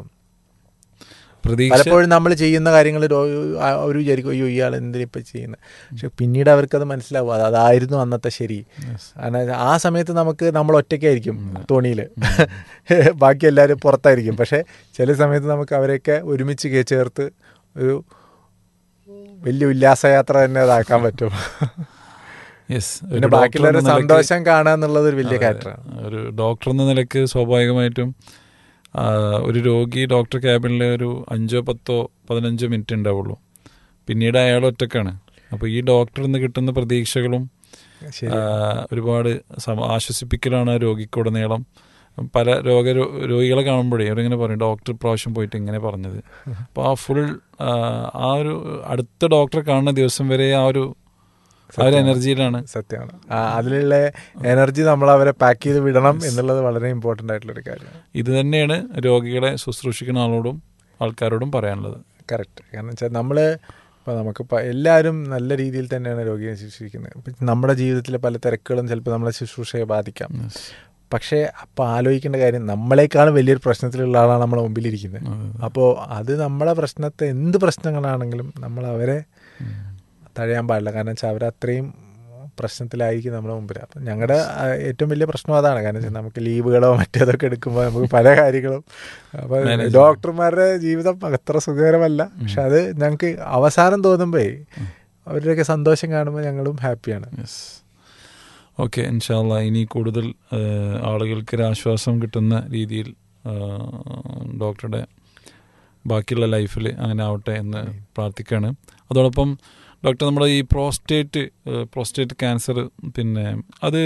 പലപ്പോഴും നമ്മൾ ചെയ്യുന്ന കാര്യങ്ങൾ അവർ വിചാരിക്കും അയ്യോ ഇയാൾ എന്തിനിപ്പോൾ ചെയ്യുന്നത്. പക്ഷെ പിന്നീട് അവർക്കത് മനസ്സിലാവും അതായിരുന്നു അന്നത്തെ ശരി. ആ സമയത്ത് നമ്മൾ ഒറ്റയ്ക്കായിരിക്കും തോണിയിൽ, ബാക്കി എല്ലാവരും പുറത്തായിരിക്കും. പക്ഷേ ചില സമയത്ത് നമുക്ക് അവരെയൊക്കെ ഒരുമിച്ച് ചേർത്ത് ഒരു വലിയ ഉല്ലാസയാത്ര തന്നെ അതാക്കാൻ പറ്റും. പിന്നെ ബാക്കിയുള്ളവരുടെ സന്തോഷം കാണുക എന്നുള്ളത് ഒരു വലിയ കാര്യമാണ്. ഒരു ഡോക്ടർ എന്ന നിലയ്ക്ക് സ്വാഭാവികമായിട്ടും ഒരു രോഗി ഡോക്ടർ ക്യാബിനിൽ ഒരു 5-10-15 മിനിറ്റ് ഉണ്ടാവുള്ളൂ. പിന്നീട് അയാൾ ഒറ്റക്കാണ്. അപ്പോൾ ഈ ഡോക്ടറിൽ നിന്ന് കിട്ടുന്ന പ്രതീക്ഷകളും ഒരുപാട് ആശ്വസിപ്പിക്കലാണ് രോഗിക്കുടനീളം. പല രോഗികളെ കാണുമ്പോഴേ അവരിങ്ങനെ പറയും ഡോക്ടർ പ്രാവശ്യം പോയിട്ട് ഇങ്ങനെ പറഞ്ഞത്. അപ്പോൾ ആ ഫുൾ ആ ഒരു അടുത്ത ഡോക്ടറെ കാണുന്ന ദിവസം വരെ ആ ഒരു എനർജിയിലാണ്. സത്യമാണ്. അതിലുള്ള എനർജി നമ്മൾ അവരെ പാക്ക് ചെയ്ത് വിടണം എന്നുള്ളത് വളരെ ഇമ്പോർട്ടൻ്റ് ആയിട്ടുള്ളൊരു കാര്യമാണ്. ഇത് തന്നെയാണ് രോഗികളെ ശുശ്രൂഷിക്കുന്ന ആൾക്കാരോടും പറയാനുള്ളത്. കറക്റ്റ്. കാരണം വെച്ചാൽ നമ്മൾ ഇപ്പോൾ നമുക്കിപ്പോൾ എല്ലാവരും നല്ല രീതിയിൽ തന്നെയാണ് രോഗിയെ ശുശ്രൂഷിക്കുന്നത്. ഇപ്പം നമ്മുടെ ജീവിതത്തിലെ പല തിരക്കുകളും ചിലപ്പോൾ നമ്മളെ ശുശ്രൂഷയെ ബാധിക്കാം. പക്ഷേ അപ്പോൾ ആലോചിക്കേണ്ട കാര്യം നമ്മളെക്കാളും വലിയൊരു പ്രശ്നത്തിലുള്ള ആളാണ് നമ്മളെ മുമ്പിലിരിക്കുന്നത്. അപ്പോൾ അത് നമ്മളെ പ്രശ്നത്തെ എന്ത് പ്രശ്നങ്ങളാണെങ്കിലും നമ്മൾ അവരെ തഴയാൻ പാടില്ല. കാരണം വെച്ചാൽ അവരത്രയും പ്രശ്നത്തിലായിരിക്കും നമ്മുടെ മുമ്പിൽ. അപ്പം ഞങ്ങളുടെ ഏറ്റവും വലിയ പ്രശ്നം അതാണ്. കാരണം വെച്ചാൽ നമുക്ക് ലീവുകളോ മറ്റേതൊക്കെ എടുക്കുമ്പോൾ നമുക്ക് പല കാര്യങ്ങളും, അപ്പോൾ ഡോക്ടർമാരുടെ ജീവിതം അത്ര സുഖകരമല്ല. പക്ഷെ അത് ഞങ്ങൾക്ക് അവസാനം തോന്നുമ്പോൾ അവരുടെയൊക്കെ സന്തോഷം കാണുമ്പോൾ ഞങ്ങളും ഹാപ്പിയാണ്. ഓക്കെ, ഇൻഷാ അല്ലാ ഇനി കൂടുതൽ ആളുകൾക്ക് ഒരു ആശ്വാസം കിട്ടുന്ന രീതിയിൽ ഡോക്ടറുടെ ബാക്കിയുള്ള ലൈഫിൽ അങ്ങനെ ആവട്ടെ എന്ന് പ്രാർത്ഥിക്കുകയാണ്. അതോടൊപ്പം ഡോക്ടർ, നമ്മുടെ ഈ പ്രോസ്റ്റേറ്റ് ക്യാൻസർ പിന്നെ അത്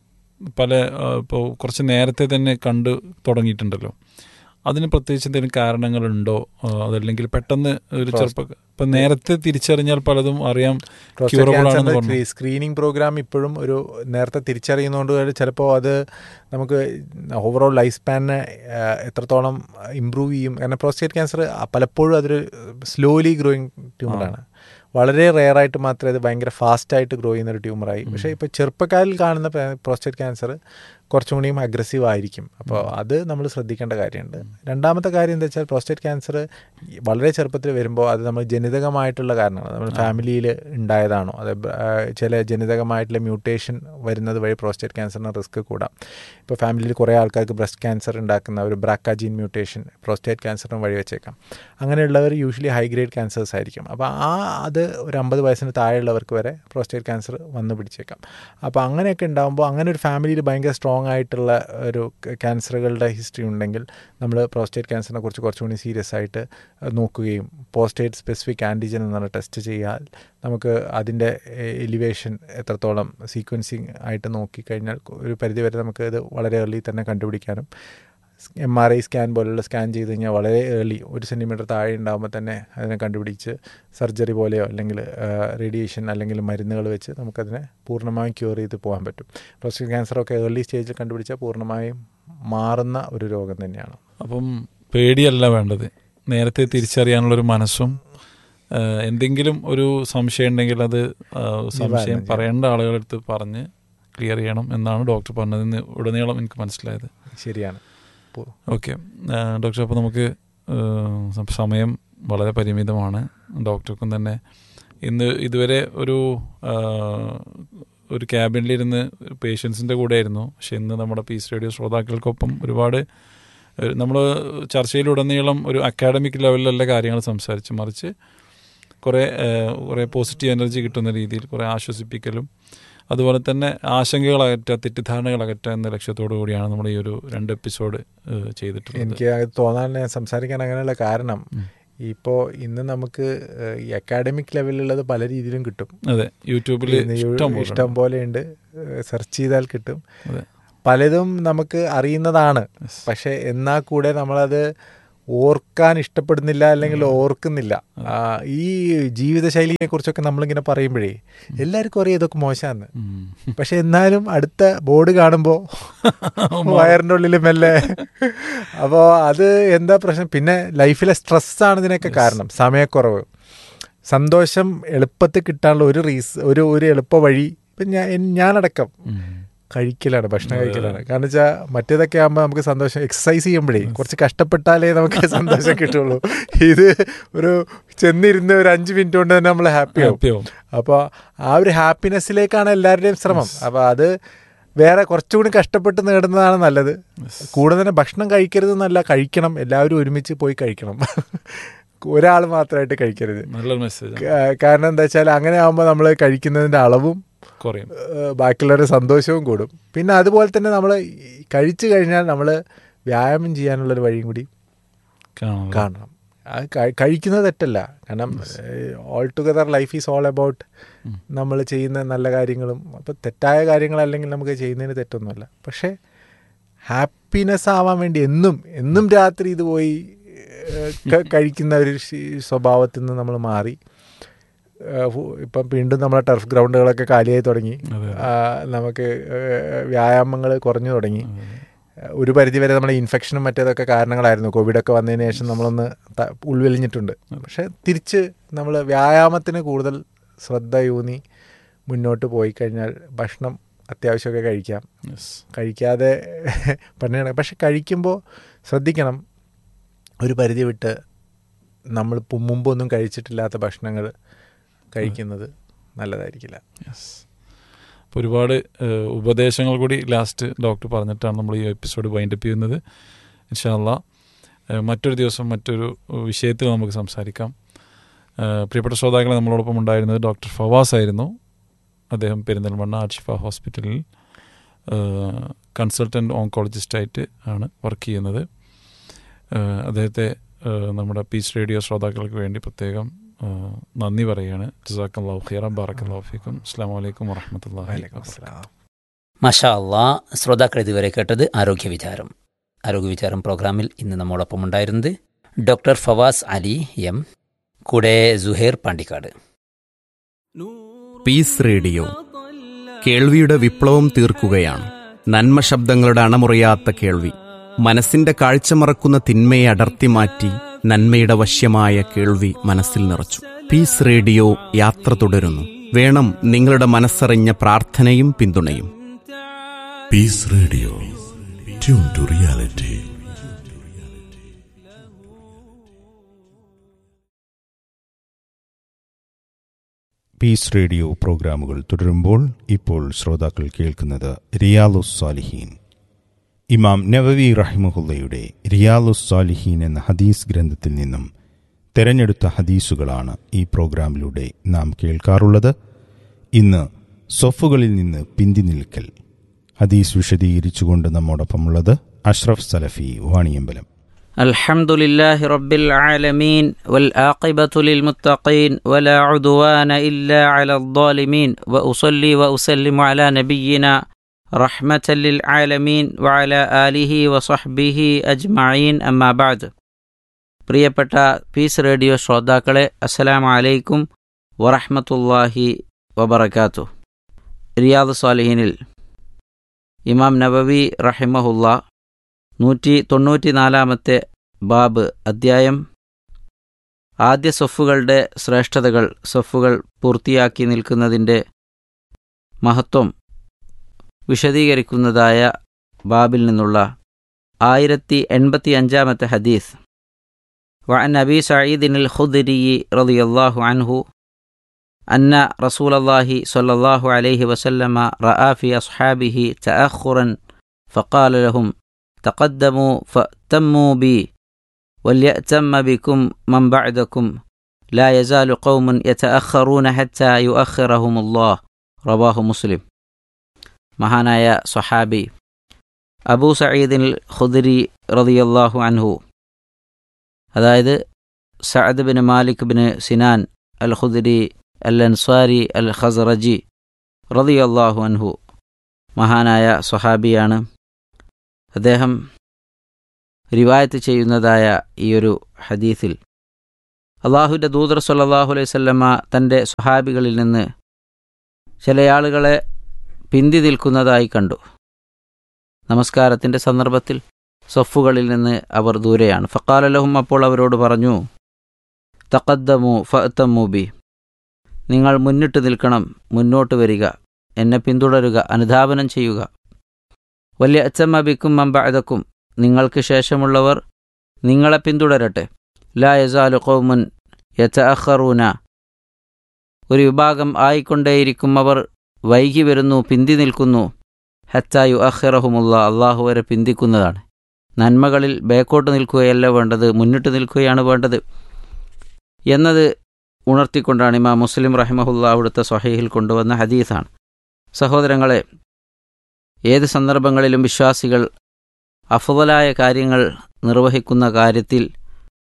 ഇപ്പോൾ കുറച്ച് നേരത്തെ തന്നെ കണ്ടു തുടങ്ങിയിട്ടുണ്ടല്ലോ. അതിന് പ്രത്യേകിച്ച് എന്തെങ്കിലും കാരണങ്ങളുണ്ടോ? അതല്ലെങ്കിൽ പെട്ടെന്ന് ഒരു ഇപ്പം നേരത്തെ തിരിച്ചറിഞ്ഞാൽ പലതും അറിയാം. സ്ക്രീനിങ് പ്രോഗ്രാം ഇപ്പോഴും ഒരു നേരത്തെ തിരിച്ചറിയുന്നതുകൊണ്ട് ചിലപ്പോൾ അത് നമുക്ക് ഓവറോൾ ലൈഫ് സ്പാനിനെ എത്രത്തോളം ഇമ്പ്രൂവ് ചെയ്യും. കാരണം പ്രോസ്റ്റേറ്റ് ക്യാൻസർ പലപ്പോഴും അതൊരു സ്ലോലി ഗ്രോയിങ് ട്യൂമറാണ്. വളരെ റെയറായിട്ട് മാത്രമേ അത് ഭയങ്കര ഫാസ്റ്റായിട്ട് ഗ്രോ ചെയ്യുന്നൊരു ട്യൂമറായി. പക്ഷേ ഇപ്പോൾ ചെറുപ്പക്കാരിൽ കാണുന്ന പ്രോസ്റ്റേറ്റ് ക്യാൻസർ കുറച്ചും കൂടിയും അഗ്രസീവ് ആയിരിക്കും. അപ്പോൾ അത് നമ്മൾ ശ്രദ്ധിക്കേണ്ട കാര്യമുണ്ട്. രണ്ടാമത്തെ കാര്യം എന്താ വെച്ചാൽ പ്രോസ്റ്റേറ്റ് ക്യാൻസർ വളരെ ചെറുപ്പത്തിൽ വരുമ്പോൾ അത് നമ്മൾ ജനിതകമായിട്ടുള്ള കാരണമാണ്. നമ്മൾ ഫാമിലിയിൽ ഉണ്ടായതാണോ, അത് ചില ജനിതകമായിട്ടുള്ള മ്യൂട്ടേഷൻ വരുന്നത് വഴി പ്രോസ്റ്റേറ്റ് ക്യാൻസറിന് റിസ്ക് കൂടാം. ഇപ്പോൾ ഫാമിലിയിൽ കുറേ ആൾക്കാർക്ക് ബ്രസ്റ്റ് ക്യാൻസർ ഉണ്ടാക്കുന്ന ഒരു ബ്രാക്ക ജീൻ മ്യൂട്ടേഷൻ പ്രോസ്റ്റേറ്റ് ക്യാൻസറിന് വഴി വെച്ചേക്കാം. അങ്ങനെയുള്ളവർ യൂഷ്വലി ഹൈ ഗ്രേഡ് ക്യാൻസേഴ്സ് ആയിരിക്കും. അപ്പോൾ അത് ഒരു 50 വയസ്സിന് താഴെയുള്ളവർക്ക് വരെ പ്രോസ്റ്റേറ്റ് ക്യാൻസർ വന്നു പിടിച്ചേക്കാം. അപ്പോൾ അങ്ങനെയൊക്കെ ഉണ്ടാകുമ്പോൾ അങ്ങനെ ഒരു ഫാമിലിയിൽ ഭയങ്കര സ്ട്രോങ് ആയിട്ടുള്ള ഒരു ക്യാൻസറുകളുടെ ഹിസ്റ്ററി ഉണ്ടെങ്കിൽ നമ്മൾ പ്രോസ്റ്റേറ്റ് ക്യാൻസറിനെ കുറിച്ച് കുറച്ചുകൂടി സീരിയസ് ആയിട്ട് നോക്കുകയും പ്രോസ്റ്റേറ്റ് സ്പെസിഫിക് ആൻറ്റിജൻ എന്ന് പറഞ്ഞ ടെസ്റ്റ് ചെയ്യാൻ നമുക്ക് അതിൻ്റെ എലിവേഷൻ എത്രത്തോളം സീക്വൻസിങ് ആയിട്ട് നോക്കിക്കഴിഞ്ഞാൽ ഒരു പരിധിവരെ നമുക്ക് ഇത് വളരെ ഏർലി തന്നെ കണ്ടുപിടിക്കാനും, MRI സ്കാൻ പോലുള്ള സ്കാൻ ചെയ്ത് കഴിഞ്ഞാൽ വളരെ ഏർലി 1 സെൻറ്റിമീറ്റർ താഴെ ഉണ്ടാകുമ്പോൾ തന്നെ അതിനെ കണ്ടുപിടിച്ച് സർജറി പോലെയോ അല്ലെങ്കിൽ റേഡിയേഷൻ അല്ലെങ്കിൽ മരുന്നുകൾ വെച്ച് നമുക്കതിനെ പൂർണ്ണമായും ക്യൂർ ചെയ്ത് പോകാൻ പറ്റും. പ്രോസ്റ്റേറ്റ് ക്യാൻസറൊക്കെ ഏർലി സ്റ്റേജിൽ കണ്ടുപിടിച്ചാൽ പൂർണ്ണമായും മാറുന്ന ഒരു രോഗം തന്നെയാണ്. അപ്പം പേടിയല്ല വേണ്ടത്, നേരത്തെ തിരിച്ചറിയാനുള്ളൊരു മനസ്സും എന്തെങ്കിലും ഒരു സംശയം ഉണ്ടെങ്കിൽ അത് സംശയം പറയേണ്ട ആളുകളെടുത്ത് പറഞ്ഞ് ക്ലിയർ ചെയ്യണം എന്നാണ് ഡോക്ടർ പറഞ്ഞതിന് ഉടനീളം എനിക്ക് മനസ്സിലായത്. ശരിയാണ്. ഓക്കെ ഡോക്ടർ, അപ്പോൾ നമുക്ക് സമയം വളരെ പരിമിതമാണ്. ഡോക്ടർക്കും തന്നെ ഇതുവരെ ഒരു ക്യാബിനിലിരുന്ന് പേഷ്യൻസിൻ്റെ കൂടെ ആയിരുന്നു. പക്ഷെ ഇന്ന് നമ്മുടെ പീസ് റേഡിയോ ശ്രോതാക്കൾക്കൊപ്പം ഒരുപാട് നമ്മൾ ചർച്ചയിലുടനീളം ഒരു അക്കാഡമിക് ലെവലിലല്ല കാര്യങ്ങൾ സംസാരിച്ച്, മറിച്ച് കുറേ പോസിറ്റീവ് എനർജി കിട്ടുന്ന രീതിയിൽ കുറേ ആശ്വസിപ്പിക്കലും അതുപോലെ തന്നെ ആശങ്കകൾ അകറ്റുക, തെറ്റിദ്ധാരണകൾ അകറ്റുക എന്ന ലക്ഷ്യത്തോടു കൂടിയാണ് നമ്മൾ ഈ ഒരു 2 എപ്പിസോഡ് ചെയ്തിട്ടുള്ളത്. എനിക്ക് അത് തോന്നാൻ സംസാരിക്കാൻ അങ്ങനെയുള്ള കാരണം ഇപ്പോൾ ഇന്ന് നമുക്ക് ഈ അക്കാഡമിക് ലെവലിലുള്ളത് പല രീതിയിലും കിട്ടും. അതെ, യൂട്യൂബിൽ ഇഷ്ടം പോലെ ഉണ്ട്, സെർച്ച് ചെയ്താൽ കിട്ടും. പലതും നമുക്ക് അറിയുന്നതാണ്. പക്ഷെ എന്നാൽ കൂടെ നമ്മളത് ഓർക്കാൻ ഇഷ്ടപ്പെടുന്നില്ല അല്ലെങ്കിൽ ഓർക്കുന്നില്ല. ഈ ജീവിതശൈലിയെ കുറിച്ചൊക്കെ നമ്മളിങ്ങനെ പറയുമ്പോഴേ എല്ലാവർക്കും അറിയാം ഇതൊക്കെ മോശമാണ്. പക്ഷെ എന്നാലും അടുത്ത ബോർഡ് കാണുമ്പോൾ വയറിൻ്റെ ഉള്ളിൽ മെല്ലെ. അപ്പോൾ അത് എന്താ പ്രശ്നം? പിന്നെ ലൈഫിലെ സ്ട്രെസ്സാണ് ഇതിനൊക്കെ കാരണം. സമയക്കുറവ്, സന്തോഷം എളുപ്പത്തിൽ കിട്ടാനുള്ള ഒരു എളുപ്പ വഴി ഇപ്പം ഞാനടക്കം കഴിക്കലാണ്, ഭക്ഷണം കഴിക്കലാണ്. കാരണം വെച്ചാൽ മറ്റേതൊക്കെ ആകുമ്പോൾ നമുക്ക് സന്തോഷം, എക്സസൈസ് ചെയ്യുമ്പോഴേ കുറച്ച് കഷ്ടപ്പെട്ടാലേ നമുക്ക് സന്തോഷം കിട്ടുള്ളൂ. ഇത് ഒരു ചെന്നിരുന്ന് ഒരു 5 മിനിറ്റ് കൊണ്ട് തന്നെ നമ്മൾ ഹാപ്പി ആവും. അപ്പോൾ ആ ഒരു ഹാപ്പിനെസ്സിലേക്കാണ് എല്ലാവരുടെയും ശ്രമം. അപ്പോൾ അത് വേറെ കുറച്ചുകൂടി കഷ്ടപ്പെട്ട് നേടുന്നതാണ് നല്ലത്. കൂടെ തന്നെ ഭക്ഷണം കഴിക്കരുതെന്നല്ല, കഴിക്കണം, എല്ലാവരും ഒരുമിച്ച് പോയി കഴിക്കണം. ഒരാൾ മാത്രമായിട്ട് കഴിക്കരുത്. നല്ലൊരു മെസ്സേജ്. കാരണം എന്താ വെച്ചാൽ അങ്ങനെ ആകുമ്പോൾ നമ്മൾ കഴിക്കുന്നതിൻ്റെ അളവും കുറയും, ബാക്കിയുള്ളവരുടെ സന്തോഷവും കൂടും. പിന്നെ അതുപോലെ തന്നെ നമ്മൾ കഴിച്ചു കഴിഞ്ഞാൽ നമ്മൾ വ്യായാമം ചെയ്യാനുള്ളൊരു വഴിയും കൂടി കാണണം. കഴിക്കുന്നത് തെറ്റല്ല, കാരണം all together life is all about നമ്മൾ ചെയ്യുന്ന നല്ല കാര്യങ്ങളും. അപ്പോൾ തെറ്റായ കാര്യങ്ങളല്ലെങ്കിൽ നമുക്ക് ചെയ്യുന്നതിന് തെറ്റൊന്നുമല്ല. പക്ഷേ ഹാപ്പിനെസ് ആവാൻ വേണ്ടി എന്നും രാത്രി ഇത് പോയി കഴിക്കുന്ന ഒരു സ്വഭാവത്തിൽ നിന്ന് നമ്മൾ മാറി. ഇപ്പം വീണ്ടും നമ്മളെ ടർഫ് ഗ്രൗണ്ടുകളൊക്കെ കാലിയായി തുടങ്ങി, നമുക്ക് വ്യായാമങ്ങൾ കുറഞ്ഞു തുടങ്ങി. ഒരു പരിധിവരെ നമ്മളെ ഇൻഫെക്ഷനും മറ്റേതൊക്കെ കാരണങ്ങളായിരുന്നു. കോവിഡൊക്കെ വന്നതിന് ശേഷം നമ്മളൊന്ന് ഉൾവലിഞ്ഞിട്ടുണ്ട്. പക്ഷേ തിരിച്ച് നമ്മൾ വ്യായാമത്തിന് കൂടുതൽ ശ്രദ്ധയൂന്നി മുന്നോട്ട് പോയി കഴിഞ്ഞാൽ ഭക്ഷണം അത്യാവശ്യമൊക്കെ കഴിക്കാം. കഴിക്കാതെ പണിയാണ്. പക്ഷെ കഴിക്കുമ്പോൾ ശ്രദ്ധിക്കണം, ഒരു പരിധി വിട്ട് നമ്മൾ മുമ്പൊന്നും കഴിച്ചിട്ടില്ലാത്ത ഭക്ഷണങ്ങൾ കഴിക്കുന്നത് നല്ലതായിരിക്കില്ല. അപ്പോൾ ഒരുപാട് ഉപദേശങ്ങൾ കൂടി ലാസ്റ്റ് ഡോക്ടർ പറഞ്ഞിട്ടാണ് നമ്മൾ ഈ എപ്പിസോഡ് വൈൻഡപ്പ് ചെയ്യുന്നത്. ഇൻഷാ അല്ലാഹ് മറ്റൊരു ദിവസം മറ്റൊരു വിഷയത്തിൽ നമുക്ക് സംസാരിക്കാം. പ്രിയപ്പെട്ട ശ്രോതാക്കളെ, നമ്മളോടൊപ്പം ഉണ്ടായിരുന്നത് ഡോക്ടർ ഫവാസ് ആയിരുന്നു. അദ്ദേഹം പെരിന്തൽമണ്ണ ആർഷിഫ ഹോസ്പിറ്റലിൽ കൺസൾട്ടൻറ്റ് ഓങ്കോളജിസ്റ്റായിട്ട് ആണ് വർക്ക് ചെയ്യുന്നത്. അദ്ദേഹത്തെ നമ്മുടെ പീസ് റേഡിയോ ശ്രോതാക്കൾക്ക് വേണ്ടി പ്രത്യേകം നന്ദി പറയുകയാണ്. ജസാക്കല്ലാഹു ഖൈറൻ, ബാറക്കല്ലാഹു ഫീക്കും. അസ്സലാമു അലൈക്കും വറഹ്മത്തുള്ളാഹി വബറകാതുഹു. മാഷാ അല്ലാഹ്. ശ്രോതാക്കൾ ഇതുവരെ കേട്ടത് ആരോഗ്യവിചാരം പ്രോഗ്രാമിൽ ഇന്ന് നമ്മോടൊപ്പം ഉണ്ടായിരുന്നത് ഡോക്ടർ ഫവാസ് അലി എം, കൂടെ സുഹൈർ പാണ്ടിക്കാട്. പീസ് റേഡിയോ കേൾവിയുടെ വിപ്ലവം തീർക്കുകയാണ്. നന്മ ശബ്ദങ്ങളുടെ അണമുറിയാത്ത കേൾവി. മനസ്സിന്റെ കാഴ്ച മറക്കുന്ന തിന്മയെ അടർത്തി മാറ്റി നന്മയുടെ വശ്യമായ കേൾവി മനസ്സിൽ നിറച്ചു. പീസ് റേഡിയോ യാത്ര തുടരുന്നു. വേണം നിങ്ങളുടെ മനസ്സറിഞ്ഞ പ്രാർത്ഥനയും പിന്തുണയും. Piece radio, tune to reality. Piece radio പ്രോഗ്രാമുകൾ തുടരുമ്പോൾ ഇപ്പോൾ ശ്രോതാക്കൾ കേൾക്കുന്നത് റിയാലുസ് സാലിഹീൻ. ഇമാം നവവി റഹിമഹുല്ലയുടെ റിയാലുസ് സാലിഹീൻ എന്ന ഹദീസ് ഗ്രന്ഥത്തിൽ നിന്നും തെരഞ്ഞെടുത്ത ഹദീസുകളാണ് ഈ പ്രോഗ്രാമിലൂടെ നാം കേൾക്കാറുള്ളത്. ഇന്ന് സൊഫുകളിൽ നിന്ന് പിന്തി നിൽക്കൽ ഹദീസ് വിശദീകരിച്ചുകൊണ്ട് നമ്മോടൊപ്പമുള്ളത് അഷ്റഫ് സലഫി വാണിയമ്പലം. അൽഹംദുലില്ലാഹി റബ്ബിൽ ആലമീൻ വൽ ആഖിബത്തു ലിൽ മുത്തഖീൻ വലാ ഉദ്വാന ഇല്ലാ അലൽ ളാലിമീൻ വഉസല്ലി വഉസല്ലിമു അലാ നബിയ്യിനാ റഹ്മത്തൻ ലിൽ ആലമീൻ വഅലാ ആലിഹി വസഹ്ബിഹി അജ്മഈൻ. അമ്മാ ബഅദ്. പ്രിയപ്പെട്ട പീസ് റേഡിയോ ശ്രോതാക്കളെ, അസ്സലാമു അലൈക്കും വറഹ്മത്തുള്ളാഹി വബറകാതുഹു. റിയാദ് സ്വാലിഹീനിൽ ഇമാം നവവി റഹിമഹുല്ലാ 194 ബാബ് അദ്ധ്യായം ആദ്യ സൊഫുകളുടെ ശ്രേഷ്ഠതകൾ, സൊഫുകൾ പൂർത്തിയാക്കി നിൽക്കുന്നതിൻ്റെ മഹത്വം വിശദീകരിക്കുന്നതായ ബാബിൽ നിന്നുള്ള 1085 ഹദീസ്. വഅൻ അബീ സഈദിനിൽ ഖുദ്രി റളിയല്ലാഹു അൻഹു അന്ന റസൂലല്ലാഹി സ്വല്ലല്ലാഹു അലൈഹി വസല്ലമ റഅ ഫി അസ്ഹാബിഹി തഅഖുറൻ ഫഖാല ലഹും تقدموا فأتموا بي وليأتم بكم من بعدكم لا يزال قوم يتأخرون حتى يؤخرهم الله. رواه مسلم. മഹാനായ സ്വഹാബി അബൂ സഈദിൽ ഖുദ്രി റളിയല്ലാഹു അൻഹു, അതായത് Saad bin Malik bin Sinan അൽ ഖുദ്രി അൽ അൻസ്വാരി അൽ ഖസ്റജി റളിയല്ലാഹു അൻഹു മഹാനായ സ്വഹാബിയാണ്. അദ്ദേഹം റിവായത്ത് ചെയ്യുന്നതായ ഈയൊരു ഹദീസിൽ അള്ളാഹുവിൻ്റെ ദൂതർ സ്വല്ലല്ലാഹു അലൈഹി വസല്ലമ തൻ്റെ സ്വഹാബികളിൽ നിന്ന് ചില ആളുകളെ പിന്തി നിൽക്കുന്നതായി കണ്ടു. നമസ്കാരത്തിൻ്റെ സന്ദർഭത്തിൽ സഫുകളിൽ നിന്ന് അവർ ദൂരെയാണ്. ഫഖാല ലഹും, അപ്പോൾ അവരോട് പറഞ്ഞു, തഖദ്ദമു ഫഅതമു ബി, നിങ്ങൾ മുന്നിട്ട് നിൽക്കണം, മുന്നോട്ട് വരിക, എന്നെ പിന്തുടരുക, അനുധാവനം ചെയ്യുക. വല്യഅ്തമ ബിക്കും മൻ ബഅദക്കും, നിങ്ങൾക്ക് ശേഷമുള്ളവർ നിങ്ങളെ പിന്തുടരട്ടെ. ലാ യസാലു ഖൗമുൻ യതഅഖറൂന, ഒരു വിഭാഗം ആയിക്കൊണ്ടേയിരിക്കും, അവർ വൈകി വരുന്നു, പിന്തി നിൽക്കുന്നു. ഹത്താ യുഅഖിറഹുമുല്ലാഹ്, അള്ളാഹു വരെ പിന്തിക്കുന്നതാണ്. നന്മകളിൽ ബേക്കോട്ട് നിൽക്കുകയല്ല വേണ്ടത്, മുന്നിട്ട് നിൽക്കുകയാണ് വേണ്ടത് എന്നത് ഉണർത്തിക്കൊണ്ടാണ് ഇമാം മുസ്ലിം റഹിമഹുല്ലാഹ് അവിടുത്തെ സ്വഹീഹിൽ കൊണ്ടുവന്ന ഹദീസാണ്. സഹോദരങ്ങളെ, ഏത് സന്ദർഭങ്ങളിലും വിശ്വാസികൾ അഫ്ളലായ കാര്യങ്ങൾ നിർവഹിക്കുന്ന കാര്യത്തിൽ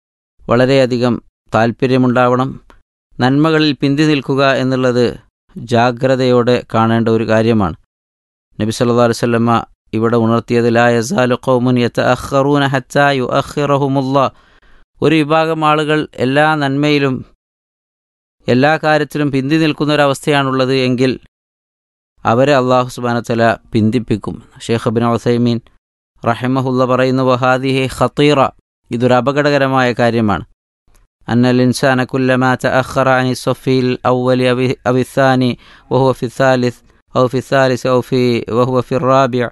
വളരെയധികം താല്പര്യമുണ്ടാവണം. നന്മകളിൽ പിന്തി നിൽക്കുക എന്നുള്ളത് ജാഗ്രതയോടെ കാണേണ്ട ഒരു കാര്യമാണ്. നബി സല്ലല്ലാഹു അലൈഹി വസല്ലമ ഇവിടെ ഉണർത്തിയത് ലാ യസാലു ഖൗമുൻ യതഅഖറൂന ഹത്താ യുഅഖിറഹുമുല്ലാഹ്. ഒരു വിഭാഗം ആളുകൾ എല്ലാ നന്മയിലും എല്ലാ കാര്യത്തിലും പിന്തി നിൽക്കുന്ന ഒരവസ്ഥയാണുള്ളത് എങ്കിൽ അവരെ അല്ലാഹു സുബ്ഹാനഹു വ തആല പിന്തിപ്പിക്കും. ഷെയ്ഖ് ഇബ്നു ഉസൈമീൻ റഹിമഹുല്ല പറയുന്നു, വഹാദിഹി ഖതീറ, ഇതൊരു അപകടകരമായ കാര്യമാണ്. അന്നൽ ഇൻസാന കുല്ലമാ തഅഖറ അനി സഫീൽ അവ്വലി അവി സാനി വഹുവ ഫി സാലിസ് ഔ ഫി സാലിസ് ഔ ഫി വഹുവ ഫി റാബിഅ.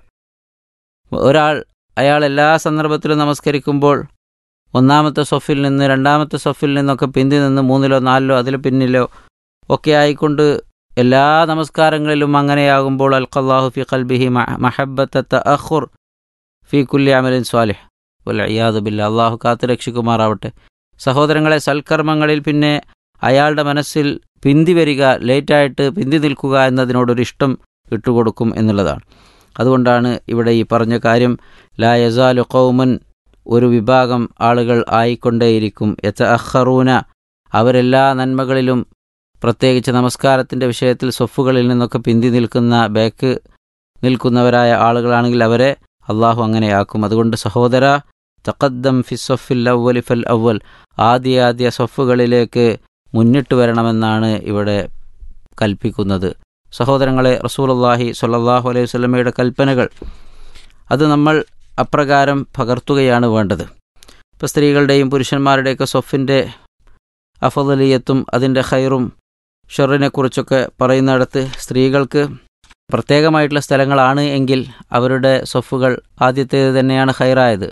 അയാൾ എല്ലാ സന്ദർഭത്തിലും നമസ്കരിക്കുമ്പോൾ ഒന്നാമത്തെ സഫിൽ നിന്ന് രണ്ടാമത്തെ സഫിൽ നിന്നൊക്കെ പിന്തി നിന്ന് മൂന്നിലോ നാലിലോ അതിൽ പിന്നിലോ ഒക്കെ ആയിക്കൊണ്ട് എല്ലാ നമസ്കാരങ്ങളിലും അങ്ങനെയാകുമ്പോൾ അൽഖല്ലാഹു ഫി ഖൽബിഹി മഹബ്ബത്ത തഅഖുർ ഫി കുല്ലി അമലിൻ സ്വാലിഹ് വൽഇയാദു ബില്ലാഹ്. അല്ലാഹു കാത്തു രക്ഷിക്കുമാറാവട്ടെ. സഹോദരങ്ങളെ, സൽക്കർമ്മങ്ങളിൽ പിന്നെ അയാളുടെ മനസ്സിൽ പിന്തി വരിക, ലേറ്റായിട്ട് പിന്തി നിൽക്കുക എന്നതിനോടൊരു ഇഷ്ടം ഇട്ടുകൊടുക്കും എന്നുള്ളതാണ്. അതുകൊണ്ടാണ് ഇവിടെ ഈ പറഞ്ഞ കാര്യം ലാ യസാലു ഖൗമുൻ, ഒരു വിഭാഗം ആളുകൾ ആയിക്കൊണ്ടേയിരിക്കും, യതഅഖറൂന, അവരെല്ലാ നന്മകളിലും പ്രത്യേകിച്ച് നമസ്കാരത്തിൻ്റെ വിഷയത്തിൽ സൊഫുകളിൽ നിന്നൊക്കെ പിന്തി നിൽക്കുന്ന ബാക്ക് നിൽക്കുന്നവരായ ആളുകളാണെങ്കിൽ അവരെ അള്ളാഹു അങ്ങനെയാക്കും. അതുകൊണ്ട് സഹോദര, തഖദ്ദം ഫി സഫിൽ അവ്വലി ഫൽ അവ്വൽ, ആദ്യ സൊഫുകളിലേക്ക് മുന്നിട്ട് വരണമെന്നാണ് ഇവിടെ കൽപ്പിക്കുന്നത്. സഹോദരങ്ങളെ, റസൂലുള്ളാഹി സ്വല്ലല്ലാഹു അലൈഹി വസല്ലമയുടെ കൽപ്പനകൾ അത് നമ്മൾ അപ്രകാരം പകർത്തുകയാണ് വേണ്ടത്. ഇപ്പോൾ സ്ത്രീകളുടെയും പുരുഷന്മാരുടെയൊക്കെ സൊഫിൻ്റെ അഫ്ളലിയത്തും അതിൻ്റെ ഖൈറും ഷർറിനെക്കുറിച്ചൊക്കെ പറയുന്നിടത്ത് സ്ത്രീകൾക്ക് പ്രത്യേകമായിട്ടുള്ള സ്ഥലങ്ങളാണ് എങ്കിൽ അവരുടെ സൊഫുകൾ ആദ്യത്തേത് തന്നെയാണ് ഖൈറായത്.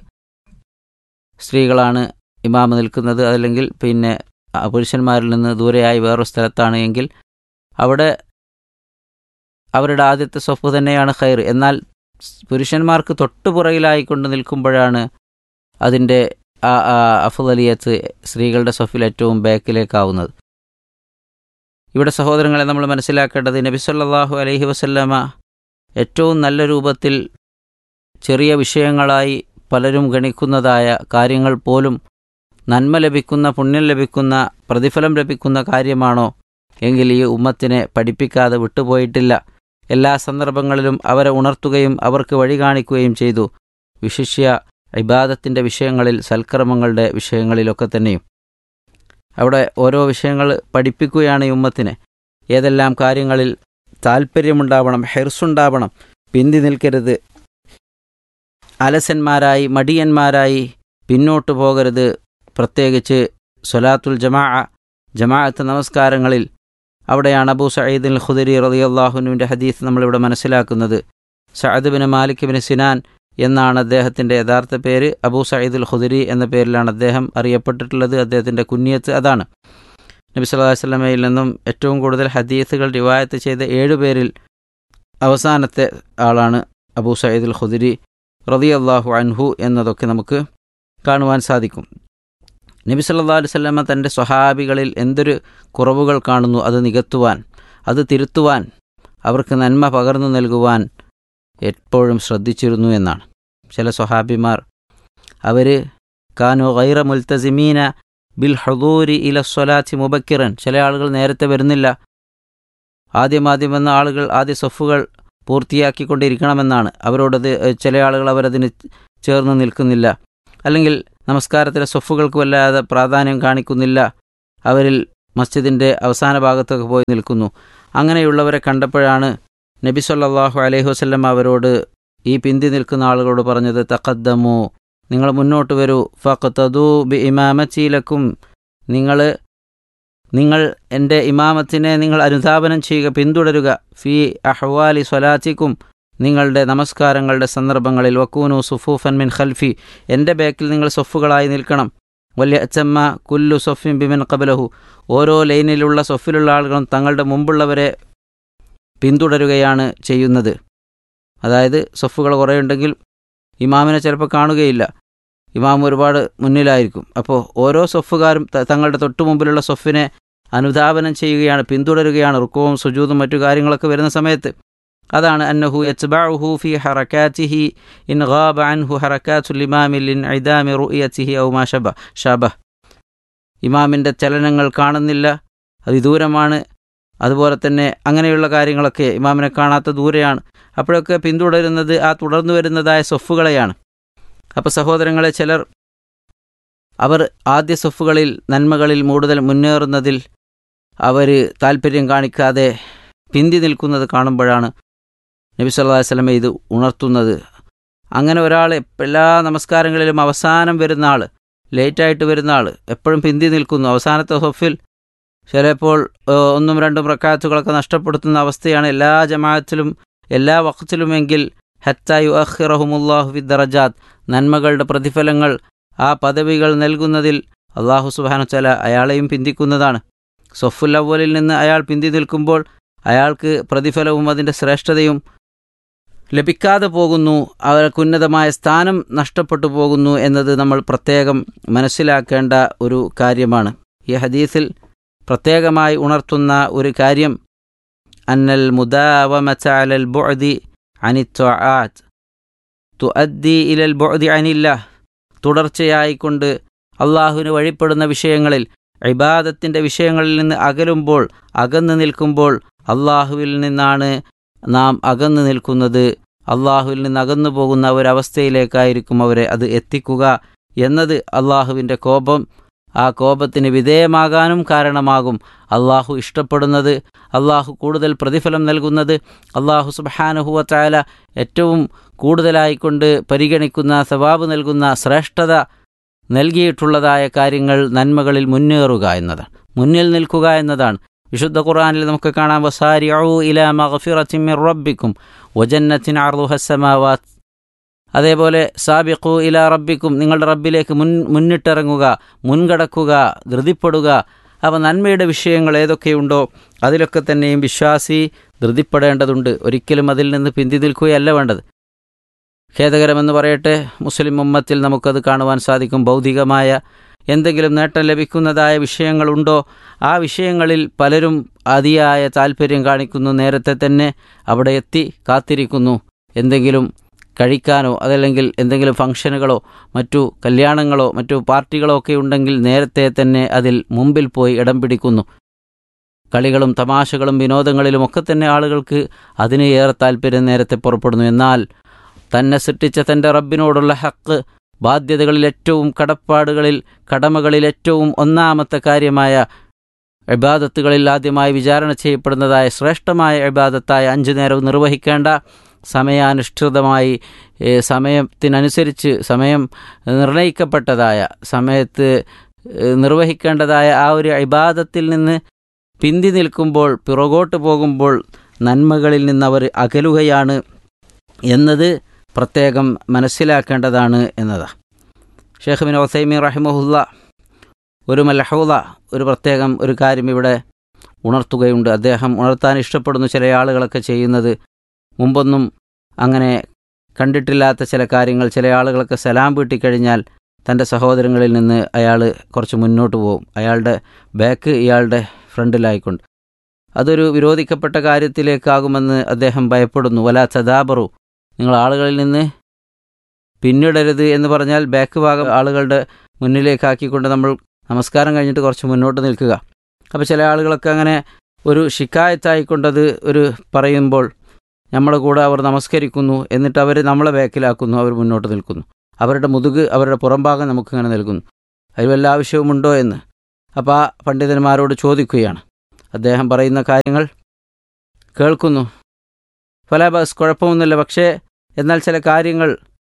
സ്ത്രീകളാണ് ഇമാമ് നിൽക്കുന്നത്, അതല്ലെങ്കിൽ പിന്നെ പുരുഷന്മാരിൽ നിന്ന് ദൂരെയായി വേറൊരു സ്ഥലത്താണ് എങ്കിൽ അവിടെ അവരുടെ ആദ്യത്തെ സൊഫ് തന്നെയാണ് ഖൈർ. എന്നാൽ പുരുഷന്മാർക്ക് തൊട്ടുപുറകിലായിക്കൊണ്ട് നിൽക്കുമ്പോഴാണ് അതിൻ്റെ അഫ്ളലിയത്ത് സ്ത്രീകളുടെ സൊഫിൽ ഏറ്റവും ബാക്കിലേക്കാവുന്നത്. ഇവിടെ സഹോദരങ്ങളെ, നമ്മൾ മനസ്സിലാക്കേണ്ടത് നബി സല്ലല്ലാഹു അലൈഹി വസല്ലമ ഏറ്റവും നല്ല രൂപത്തിൽ ചെറിയ വിഷയങ്ങളായി പലരും ഗണിക്കുന്നതായ കാര്യങ്ങൾ പോലും നന്മ ലഭിക്കുന്ന, പുണ്യം ലഭിക്കുന്ന, പ്രതിഫലം ലഭിക്കുന്ന കാര്യമാണോ എങ്കിൽ ഈ ഉമ്മത്തിനെ പഠിപ്പിക്കാതെ വിട്ടുപോയിട്ടില്ല. എല്ലാ സന്ദർഭങ്ങളിലും അവരെ ഉണർത്തുകയും അവർക്ക് വഴി കാണിക്കുകയും ചെയ്തു. വിശിഷ്യ ഇബാദത്തിൻ്റെ വിഷയങ്ങളിൽ, സൽക്കർമ്മങ്ങളുടെ വിഷയങ്ങളിലൊക്കെ തന്നെയും അവിടെ ഓരോ വിഷയങ്ങൾ പഠിപ്പിക്കുകയാണ് ഈ ഉമ്മത്തിനെ. ഏതെല്ലാം കാര്യങ്ങളിൽ താല്പര്യമുണ്ടാവണം, ഹെർസുണ്ടാവണം, പിന്തി നിൽക്കരുത്, അലസന്മാരായി മടിയന്മാരായി പിന്നോട്ട് പോകരുത്. പ്രത്യേകിച്ച് സ്വലാത്തുൽ ജമാഅത്ത് നമസ്കാരങ്ങളിൽ അവിടെയാണ് അബൂ സഈദ് അൽ ഖുദരി റളിയല്ലാഹു അൻഹുവിൻ്റെ ഹദീസ് നമ്മളിവിടെ മനസ്സിലാക്കുന്നത്. Saad bin Malik bin Sinan എന്നാണ് അദ്ദേഹത്തിൻ്റെ യഥാർത്ഥ പേര്. അബൂ സഈദ് അൽ ഖുദരി എന്ന പേരിലാണ് അദ്ദേഹം അറിയപ്പെട്ടിട്ടുള്ളത്. അദ്ദേഹത്തിൻ്റെ കുഞ്ഞിയത്ത് അതാണ്. നബി സല്ലല്ലാഹു അലൈഹി വസല്ലമയിൽ നിന്നും ഏറ്റവും കൂടുതൽ ഹദീസുകൾ റിവായത്ത് ചെയ്ത 7 പേരിൽ അവസാനത്തെ ആളാണ് അബൂ സഈദ് അൽ ഖുദരി റളിയല്ലാഹു അൻഹു എന്നതൊക്കെ നമുക്ക് കാണുവാൻ സാധിക്കും. നബി സല്ലല്ലാഹു അലൈഹി വസല്ലമ തൻ്റെ സ്വഹാബികളിൽ എന്തൊരു കുറവുകൾ കാണുന്നു അത് നികത്തുവാൻ, അത് തിരുത്തുവാൻ, അവർക്ക് നന്മ പകർന്നു നൽകുവാൻ എപ്പോഴും ശ്രദ്ധിച്ചിരുന്നു എന്നാണ്. ചില സ്വഹാബിമാർ അവർ കാനു ഗൈറ മുൽത്തസിമീന ബിൽ ഹുദൂരി ഇല സ്വലാത്തി മുബക്കിറൻ, ചില ആളുകൾ നേരത്തെ വരുന്നില്ല. ആദ്യം വന്ന ആളുകൾ ആദ്യ സഫുകൾ പൂർത്തിയാക്കിക്കൊണ്ടിരിക്കണമെന്നാണ് അവരോടത്. ചില ആളുകൾ അവരതിന് ചേർന്ന് നിൽക്കുന്നില്ല, അല്ലെങ്കിൽ നമസ്കാരത്തിലെ സഫുകൾക്ക് വല്ലാതെ പ്രാധാന്യം കാണിക്കുന്നില്ല, അവരിൽ മസ്ജിദിൻ്റെ അവസാന ഭാഗത്തൊക്കെ പോയി നിൽക്കുന്നു. അങ്ങനെയുള്ളവരെ കണ്ടപ്പോഴാണ് നബി സല്ലല്ലാഹു അലൈഹി വസല്ലം അവരോട്, ഈ പിന്തി നിൽക്കുന്ന ആളുകളോട് പറഞ്ഞത്, തഖദ്ദമു, നിങ്ങൾ മുന്നോട്ട് വരൂ, ഫഖ്തദൂ ബി ഇമാമത്തി ലക്കും, നിങ്ങൾ എൻ്റെ ഇമാമത്തിനെ നിങ്ങൾ അനുധാപനം ചെയ്യുക, പിന്തുടരുക, ഫി അഹ്വാലി സ്വലാത്തിക്കും, നിങ്ങളുടെ നമസ്കാരങ്ങളുടെ സന്ദർഭങ്ങളിൽ, വക്കൂനു സുഫൂഫൻ മിൻ ഖൽഫി, എൻ്റെ ബാക്കിൽ നിങ്ങൾ സൊഫുകളായി നിൽക്കണം, വല്യഅ്തമ്മ കുല്ലു സൊഫിൻ ബിമൻ ഖബലഹു, ഓരോ ലൈനിലുള്ള സൊഫിലുള്ള ആളുകളും തങ്ങളുടെ മുമ്പുള്ളവരെ പിന്തുടരുകയാണ് ചെയ്യുന്നത്. അതായത് സൊഫുകൾ കുറേ ഉണ്ടെങ്കിൽ ഇമാമിനെ ചിലപ്പോൾ കാണുകയില്ല, ഇമാം ഒരുപാട് മുന്നിലായിരിക്കും. അപ്പോൾ ഓരോ സൊഫുകാരും തങ്ങളുടെ തൊട്ടു മുമ്പിലുള്ള സൊഫിനെ അനുധാപനം ചെയ്യുകയാണ്, പിന്തുടരുകയാണ്, റുക്കുവും സുജൂദും മറ്റു കാര്യങ്ങളൊക്കെ വരുന്ന സമയത്ത്. അതാണ് അന്നഹു യത്ബഉഹു ഫി ഹറകാതിഹി ഇൻ ഗാബ അൻഹു ഹറകാതുൽ ഇമാമി ലിൻഇദാമി റുഅയതിഹി ഔ മാ ശബഹ. ഇമാമിൻ്റെ ചലനങ്ങൾ കാണുന്നില്ല, അതിദൂരമാണ്, അതുപോലെ തന്നെ അങ്ങനെയുള്ള കാര്യങ്ങളൊക്കെ ഇമാമിനെ കാണാത്ത ദൂരെയാണ്. അപ്പോഴൊക്കെ പിന്തുടരുന്നത് ആ തുടർന്നു വരുന്നതായ സൊഫുകളെയാണ്. അപ്പോൾ സഹോദരങ്ങളെ, ചിലർ അവർ ആദ്യ സൊഫുകളിൽ നന്മകളിൽ കൂടുതൽ മുന്നേറുന്നതിൽ അവർ താല്പര്യം കാണിക്കാതെ പിന്തി നിൽക്കുന്നത് കാണുമ്പോഴാണ് നബി സല്ലല്ലാഹു അലൈഹി വസല്ലം ഇത് ഉണർത്തുന്നത്. അങ്ങനെ ഒരാൾ എല്ലാ നമസ്കാരങ്ങളിലും അവസാനം വരുന്ന ആൾ, ലേറ്റായിട്ട് വരുന്ന ആൾ, എപ്പോഴും പിന്തി നിൽക്കുന്നു. അവസാനത്തെ സൊഫിൽ ചിലപ്പോൾ 1-2 റക്അത്തുകളൊക്കെ നഷ്ടപ്പെടുത്തുന്ന അവസ്ഥയാണ് എല്ലാ ജമാഅത്തിലും എല്ലാ വഖത്തിലുമെങ്കിൽ ഹത്താ യുഅഖിറഹുമുല്ലാഹു ഫി ദറജാത്ത്, നന്മകളുടെ പ്രതിഫലങ്ങൾ, ആ പദവികൾ നൽകുന്നതിൽ അല്ലാഹു സുബ്ഹാനഹു വ തആല അയാളെയും പിന്തിക്കുന്നതാണ്. സൊഫുൽ അവ്വലിൽ നിന്ന് അയാൾ പിന്തി നിൽക്കുമ്പോൾ അയാൾക്ക് പ്രതിഫലവും അതിൻ്റെ ശ്രേഷ്ഠതയും ലഭിക്കാതെ പോകുന്നു, അവർക്ക് ഉന്നതമായ സ്ഥാനം നഷ്ടപ്പെട്ടു പോകുന്നു എന്നത് നമ്മൾ പ്രത്യേകം മനസ്സിലാക്കേണ്ട ഒരു കാര്യമാണ്. ഈ ഹദീസിൽ പ്രത്യേകമായി ഉണർത്തുന്ന ഒരു കാര്യം അന്നൽ മുദാവമത അലൽ ബുഅദി അനി ത്വആത്ത് തുഅദ്ദി ഇലൽ ബുഅദി അനില്ലാഹ്, തുടർച്ചയായിക്കൊണ്ട് അള്ളാഹുവിന് വഴിപ്പെടുന്ന വിഷയങ്ങളിൽ, ഇബാദത്തിൻ്റെ വിഷയങ്ങളിൽ നിന്ന് അകലുമ്പോൾ, അകന്നു നിൽക്കുമ്പോൾ അള്ളാഹുവിൽ നിന്നാണ് നാം അകന്നു നിൽക്കുന്നത്. അള്ളാഹുവിൽ നിന്ന് അകന്നു പോകുന്ന ഒരവസ്ഥയിലേക്കായിരിക്കും അവരെ അത് എത്തിക്കുക എന്നത് അള്ളാഹുവിൻ്റെ കോപം, ആ കോപത്തിന് വിധേയമാകാനും കാരണമാകും. അള്ളാഹു ഇഷ്ടപ്പെടുന്നത്, അള്ളാഹു കൂടുതൽ പ്രതിഫലം നൽകുന്നത്, അള്ളാഹു സുബ്ഹാനഹു വ തആല ഏറ്റവും കൂടുതലായിക്കൊണ്ട് പരിഗണിക്കുന്ന, സവാബ് നൽകുന്ന, ശ്രേഷ്ഠത നൽകിയിട്ടുള്ളതായ കാര്യങ്ങൾ, നന്മകളിൽ മുന്നേറുക എന്നതാണ്, മുന്നിൽ നിൽക്കുക എന്നതാണ്. വിശുദ്ധ ഖുർആനിൽ നമുക്ക് കാണാം, വസാരിഉ ഇലാ മഗ്ഫിറത്തിൻ മിർ റബ്ബിക്കും വജന്നത്തിൻ അർളുഹസ് സമാവാത്ത്. അതേപോലെ സാബിഖു ഇലാ റബ്ബിക്കും, നിങ്ങളുടെ റബ്ബിലേക്ക് മുന്നിട്ടിറങ്ങുക, മുൻകടക്കുക, ധൃതിപ്പെടുക. അപ്പോൾ നന്മയുടെ വിഷയങ്ങൾ ഏതൊക്കെയുണ്ടോ അതിലൊക്കെ തന്നെയും വിശ്വാസി ധൃതിപ്പെടേണ്ടതുണ്ട്. ഒരിക്കലും അതിൽ നിന്ന് പിന്തി നിൽക്കുകയല്ല വേണ്ടത്. ഖേദകരമെന്ന് പറയട്ടെ, മുസ്ലിം ഉമ്മത്തിൽ നമുക്കത് കാണുവാൻ സാധിക്കും. ഭൗതികമായ എന്തെങ്കിലും നേട്ടം ലഭിക്കുന്നതായ വിഷയങ്ങളുണ്ടോ ആ വിഷയങ്ങളിൽ പലരും അതിയായ താല്പര്യം കാണിക്കുന്നു, നേരത്തെ തന്നെ അവിടെ എത്തി കാത്തിരിക്കുന്നു. എന്തെങ്കിലും കഴിക്കാനോ അതല്ലെങ്കിൽ എന്തെങ്കിലും ഫംഗ്ഷനുകളോ മറ്റു കല്യാണങ്ങളോ മറ്റു പാർട്ടികളോ ഒക്കെ ഉണ്ടെങ്കിൽ നേരത്തെ തന്നെ അതിൽ മുമ്പിൽ പോയി ഇടം പിടിക്കുന്നു. കളികളും തമാശകളും വിനോദങ്ങളിലുമൊക്കെ തന്നെ ആളുകൾക്ക് അതിന് ഏറെ താല്പര്യം നേരത്തെ പുറപ്പെടുന്നു. എന്നാൽ തന്നെ സൃഷ്ടിച്ച തൻ്റെ റബ്ബിനോടുള്ള ഹക്ക്, ബാധ്യതകളിൽ ഏറ്റവും, കടമകളിൽ ഏറ്റവും ഒന്നാമത്തെ കാര്യമായ ഇബാദത്തുകളിൽ ആദ്യമായി വിചാരണ ചെയ്യപ്പെടുന്നതായ ശ്രേഷ്ഠമായ ഇബാദത്തായ 5 നേരവും നിർവഹിക്കേണ്ട, സമയാനുഷ്ഠിതമായി സമയത്തിനനുസരിച്ച് സമയം നിർണയിക്കപ്പെട്ടതായ സമയത്ത് നിർവഹിക്കേണ്ടതായ ആ ഒരു ഇബാദത്തിൽ നിന്ന് പിന്തി നിൽക്കുമ്പോൾ, പിറകോട്ട് പോകുമ്പോൾ നന്മകളിൽ നിന്ന് അവർ അകലുകയാണ് എന്നത് പ്രത്യേകം മനസ്സിലാക്കേണ്ടതാണ് എന്നതാണ്. ഷെയ്ഖ് ബിൻ ഉസൈമീൻ റഹിമഹുല്ല ഒരു മൽഹൂദ, ഒരു പ്രത്യേകം ഒരു കാര്യം ഇവിടെ ഉണർത്തുകയുണ്ട്. അദ്ദേഹം ഉണർത്താൻ ഇഷ്ടപ്പെടുന്നു ചില ആളുകളൊക്കെ ചെയ്യുന്നത്. മുമ്പൊന്നും അങ്ങനെ കണ്ടിട്ടില്ലാത്ത ചില കാര്യങ്ങൾ. ചില ആളുകളൊക്കെ സലാം വീട്ടിക്കഴിഞ്ഞാൽ തൻ്റെ സഹോദരങ്ങളിൽ നിന്ന് അയാൾ കുറച്ച് മുന്നോട്ട് പോകും, അയാളുടെ ബാക്ക് ഇയാളുടെ ഫ്രണ്ടിലായിക്കൊണ്ട്. അതൊരു വിരോധിക്കപ്പെട്ട കാര്യത്തിലേക്കാകുമെന്ന് അദ്ദേഹം ഭയപ്പെടുന്നു. വലാ തദാബറു, നിങ്ങൾ ആളുകളിൽ നിന്ന് പിന്നിടരുത് എന്ന് പറഞ്ഞാൽ ബാക്ക് ഭാഗം ആളുകളുടെ മുന്നിലേക്കാക്കിക്കൊണ്ട് നമ്മൾ നമസ്കാരം കഴിഞ്ഞിട്ട് കുറച്ച് മുന്നോട്ട് നിൽക്കുക. അപ്പോൾ ചില ആളുകളൊക്കെ അങ്ങനെ ഒരു ശിക്കായത്തായിക്കൊണ്ടത് ഒരു പറയുമ്പോൾ നമ്മളെ കൂടെ അവർ നമസ്കരിക്കുന്നു, എന്നിട്ട് അവർ നമ്മളെ ബാക്കിലാക്കുന്നു, അവർ മുന്നോട്ട് നിൽക്കുന്നു, അവരുടെ മുതുക്, അവരുടെ പുറംഭാഗം നമുക്കിങ്ങനെ നൽകുന്നു. അതിൽ വല്ല ആവശ്യവുമുണ്ടോ എന്ന് അപ്പോൾ ആ പണ്ഡിതന്മാരോട് ചോദിക്കുകയാണ്. അദ്ദേഹം പറയുന്ന കാര്യങ്ങൾ കേൾക്കുന്നു. ഫലാബസ്, കുഴപ്പമൊന്നുമില്ല. പക്ഷേ എന്നാൽ ചില കാര്യങ്ങൾ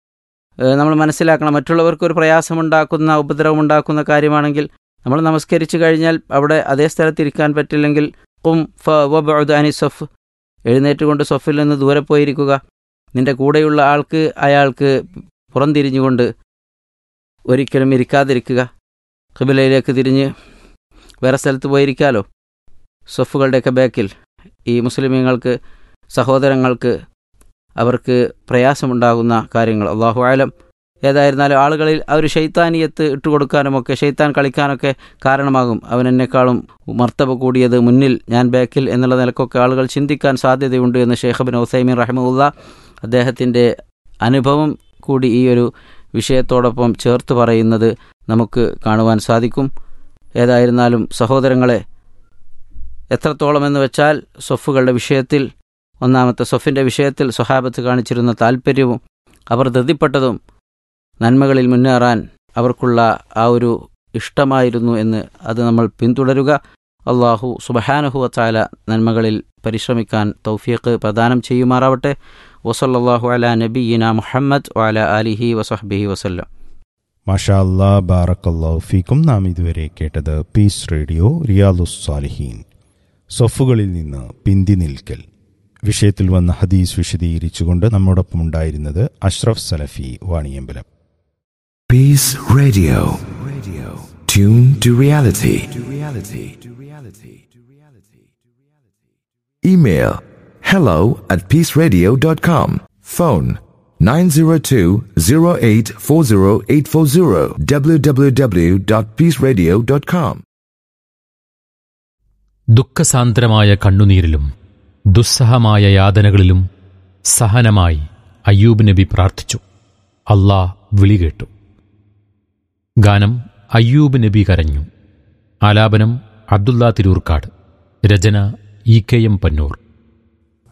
നമ്മൾ മനസ്സിലാക്കണം. മറ്റുള്ളവർക്കൊരു പ്രയാസമുണ്ടാക്കുന്ന, ഉപദ്രവമുണ്ടാക്കുന്ന കാര്യമാണെങ്കിൽ നമ്മൾ നമസ്കരിച്ചു കഴിഞ്ഞാൽ അവിടെ അതേ സ്ഥലത്തിരിക്കാൻ പറ്റില്ലെങ്കിൽ ഖും ഫവബഉദ് അനി സഫ്, എഴുന്നേറ്റുകൊണ്ട് സഫിൽ നിന്ന് ദൂരെ പോയിരിക്കുക. നിൻ്റെ കൂടെയുള്ള അയാൾക്ക് പുറംതിരിഞ്ഞുകൊണ്ട് ഒരിക്കലും ഇരിക്കാതിരിക്കുക. ഖിബലയിലേക്ക് തിരിഞ്ഞ് വേറെ സ്ഥലത്ത് പോയിരിക്കാലോ. സഫുകളുടെയൊക്കെ ബാക്കിൽ ഈ മുസ്ലിമീങ്ങൾക്ക്, സഹോദരങ്ങൾക്ക് അവർക്ക് പ്രയാസമുണ്ടാകുന്ന കാര്യങ്ങൾ അല്ലാഹു അലം. ഏതായിരുന്നാലും ആളുകളിൽ ആ ഒരു ശൈത്താനിയത്ത് ഇട്ടുകൊടുക്കാനുമൊക്കെ, ശൈത്താൻ കളിക്കാനൊക്കെ കാരണമാകും. അവൻ എന്നെക്കാളും മർത്തബ കൂടിയത് മുന്നിൽ, ഞാൻ ബാക്കിൽ എന്നുള്ള നിലക്കൊക്കെ ആളുകൾ ചിന്തിക്കാൻ സാധ്യതയുണ്ട് എന്ന് ഷെയ്ഖ് ബിൻ ഉസൈമീൻ റഹിമഹുല്ല അദ്ദേഹത്തിൻ്റെ അനുഭവം കൂടി ഈ ഒരു വിഷയത്തോടൊപ്പം ചേർത്ത് പറയുന്നത് നമുക്ക് കാണുവാൻ സാധിക്കും. ഏതായിരുന്നാലും സഹോദരങ്ങളെ, എത്രത്തോളമെന്ന് വെച്ചാൽ സൊഫുകളുടെ വിഷയത്തിൽ, ഒന്നാമത്തെ സൊഫിൻ്റെ വിഷയത്തിൽ സ്വഹാബത്ത് കാണിച്ചിരുന്ന താൽപ്പര്യവും അവർ ധൃതിപ്പെട്ടതും നന്മകളിൽ മുന്നേറാൻ അവർക്കുള്ള ആ ഒരു ഇഷ്ടമായിരുന്നു എന്ന് അത് നമ്മൾ പിന്തുടരുക. അള്ളാഹു സുബ്ഹാനഹു വ തആല നന്മകളിൽ പരിശ്രമിക്കാൻ തൗഫീഖ് പ്രദാനം ചെയ്യുമാറാവട്ടെ. വസല്ലല്ലാഹു അലാ നബിയിന മുഹമ്മദ് വഅലാ ആലിഹി വസഹ്ബിഹി വസല്ലം. മാഷാ അല്ലാ, ബാറക്കല്ലാഹു ഫീക്കും. നാം ഇതുവരെ കേട്ടത് പീസ് റേഡിയോ റിയാലുസ് സാലിഹീൻ, സൊഫുകളിൽ നിന്ന് പിന്തി നിൽക്കൽ വിഷയത്തിൽ വന്ന ഹദീസ് വിശദീകരിച്ചുകൊണ്ട് നമ്മോടൊപ്പം ഉണ്ടായിരുന്നത് അഷ്റഫ് സലഫി Vaniyambalam. Peace Radio. Tune to reality. Email hello@peaceradio.com. Phone 902-0840840 www.peaceradio.com. ദുഃഖസാന്ദ്രമായ കണ്ണുനീരിലും ദുസ്സഹമായ യാതനകളിലും സഹനമായി Ayyub നബി പ്രാർത്ഥിച്ചു. അല്ലാഹ് വിളി കേട്ടു. ഗാനം അയ്യൂബ് നബി കരഞ്ഞു. ആലാപനം അബ്ദുള്ള തിരൂർക്കാട്. രചന EKM പന്നൂർ.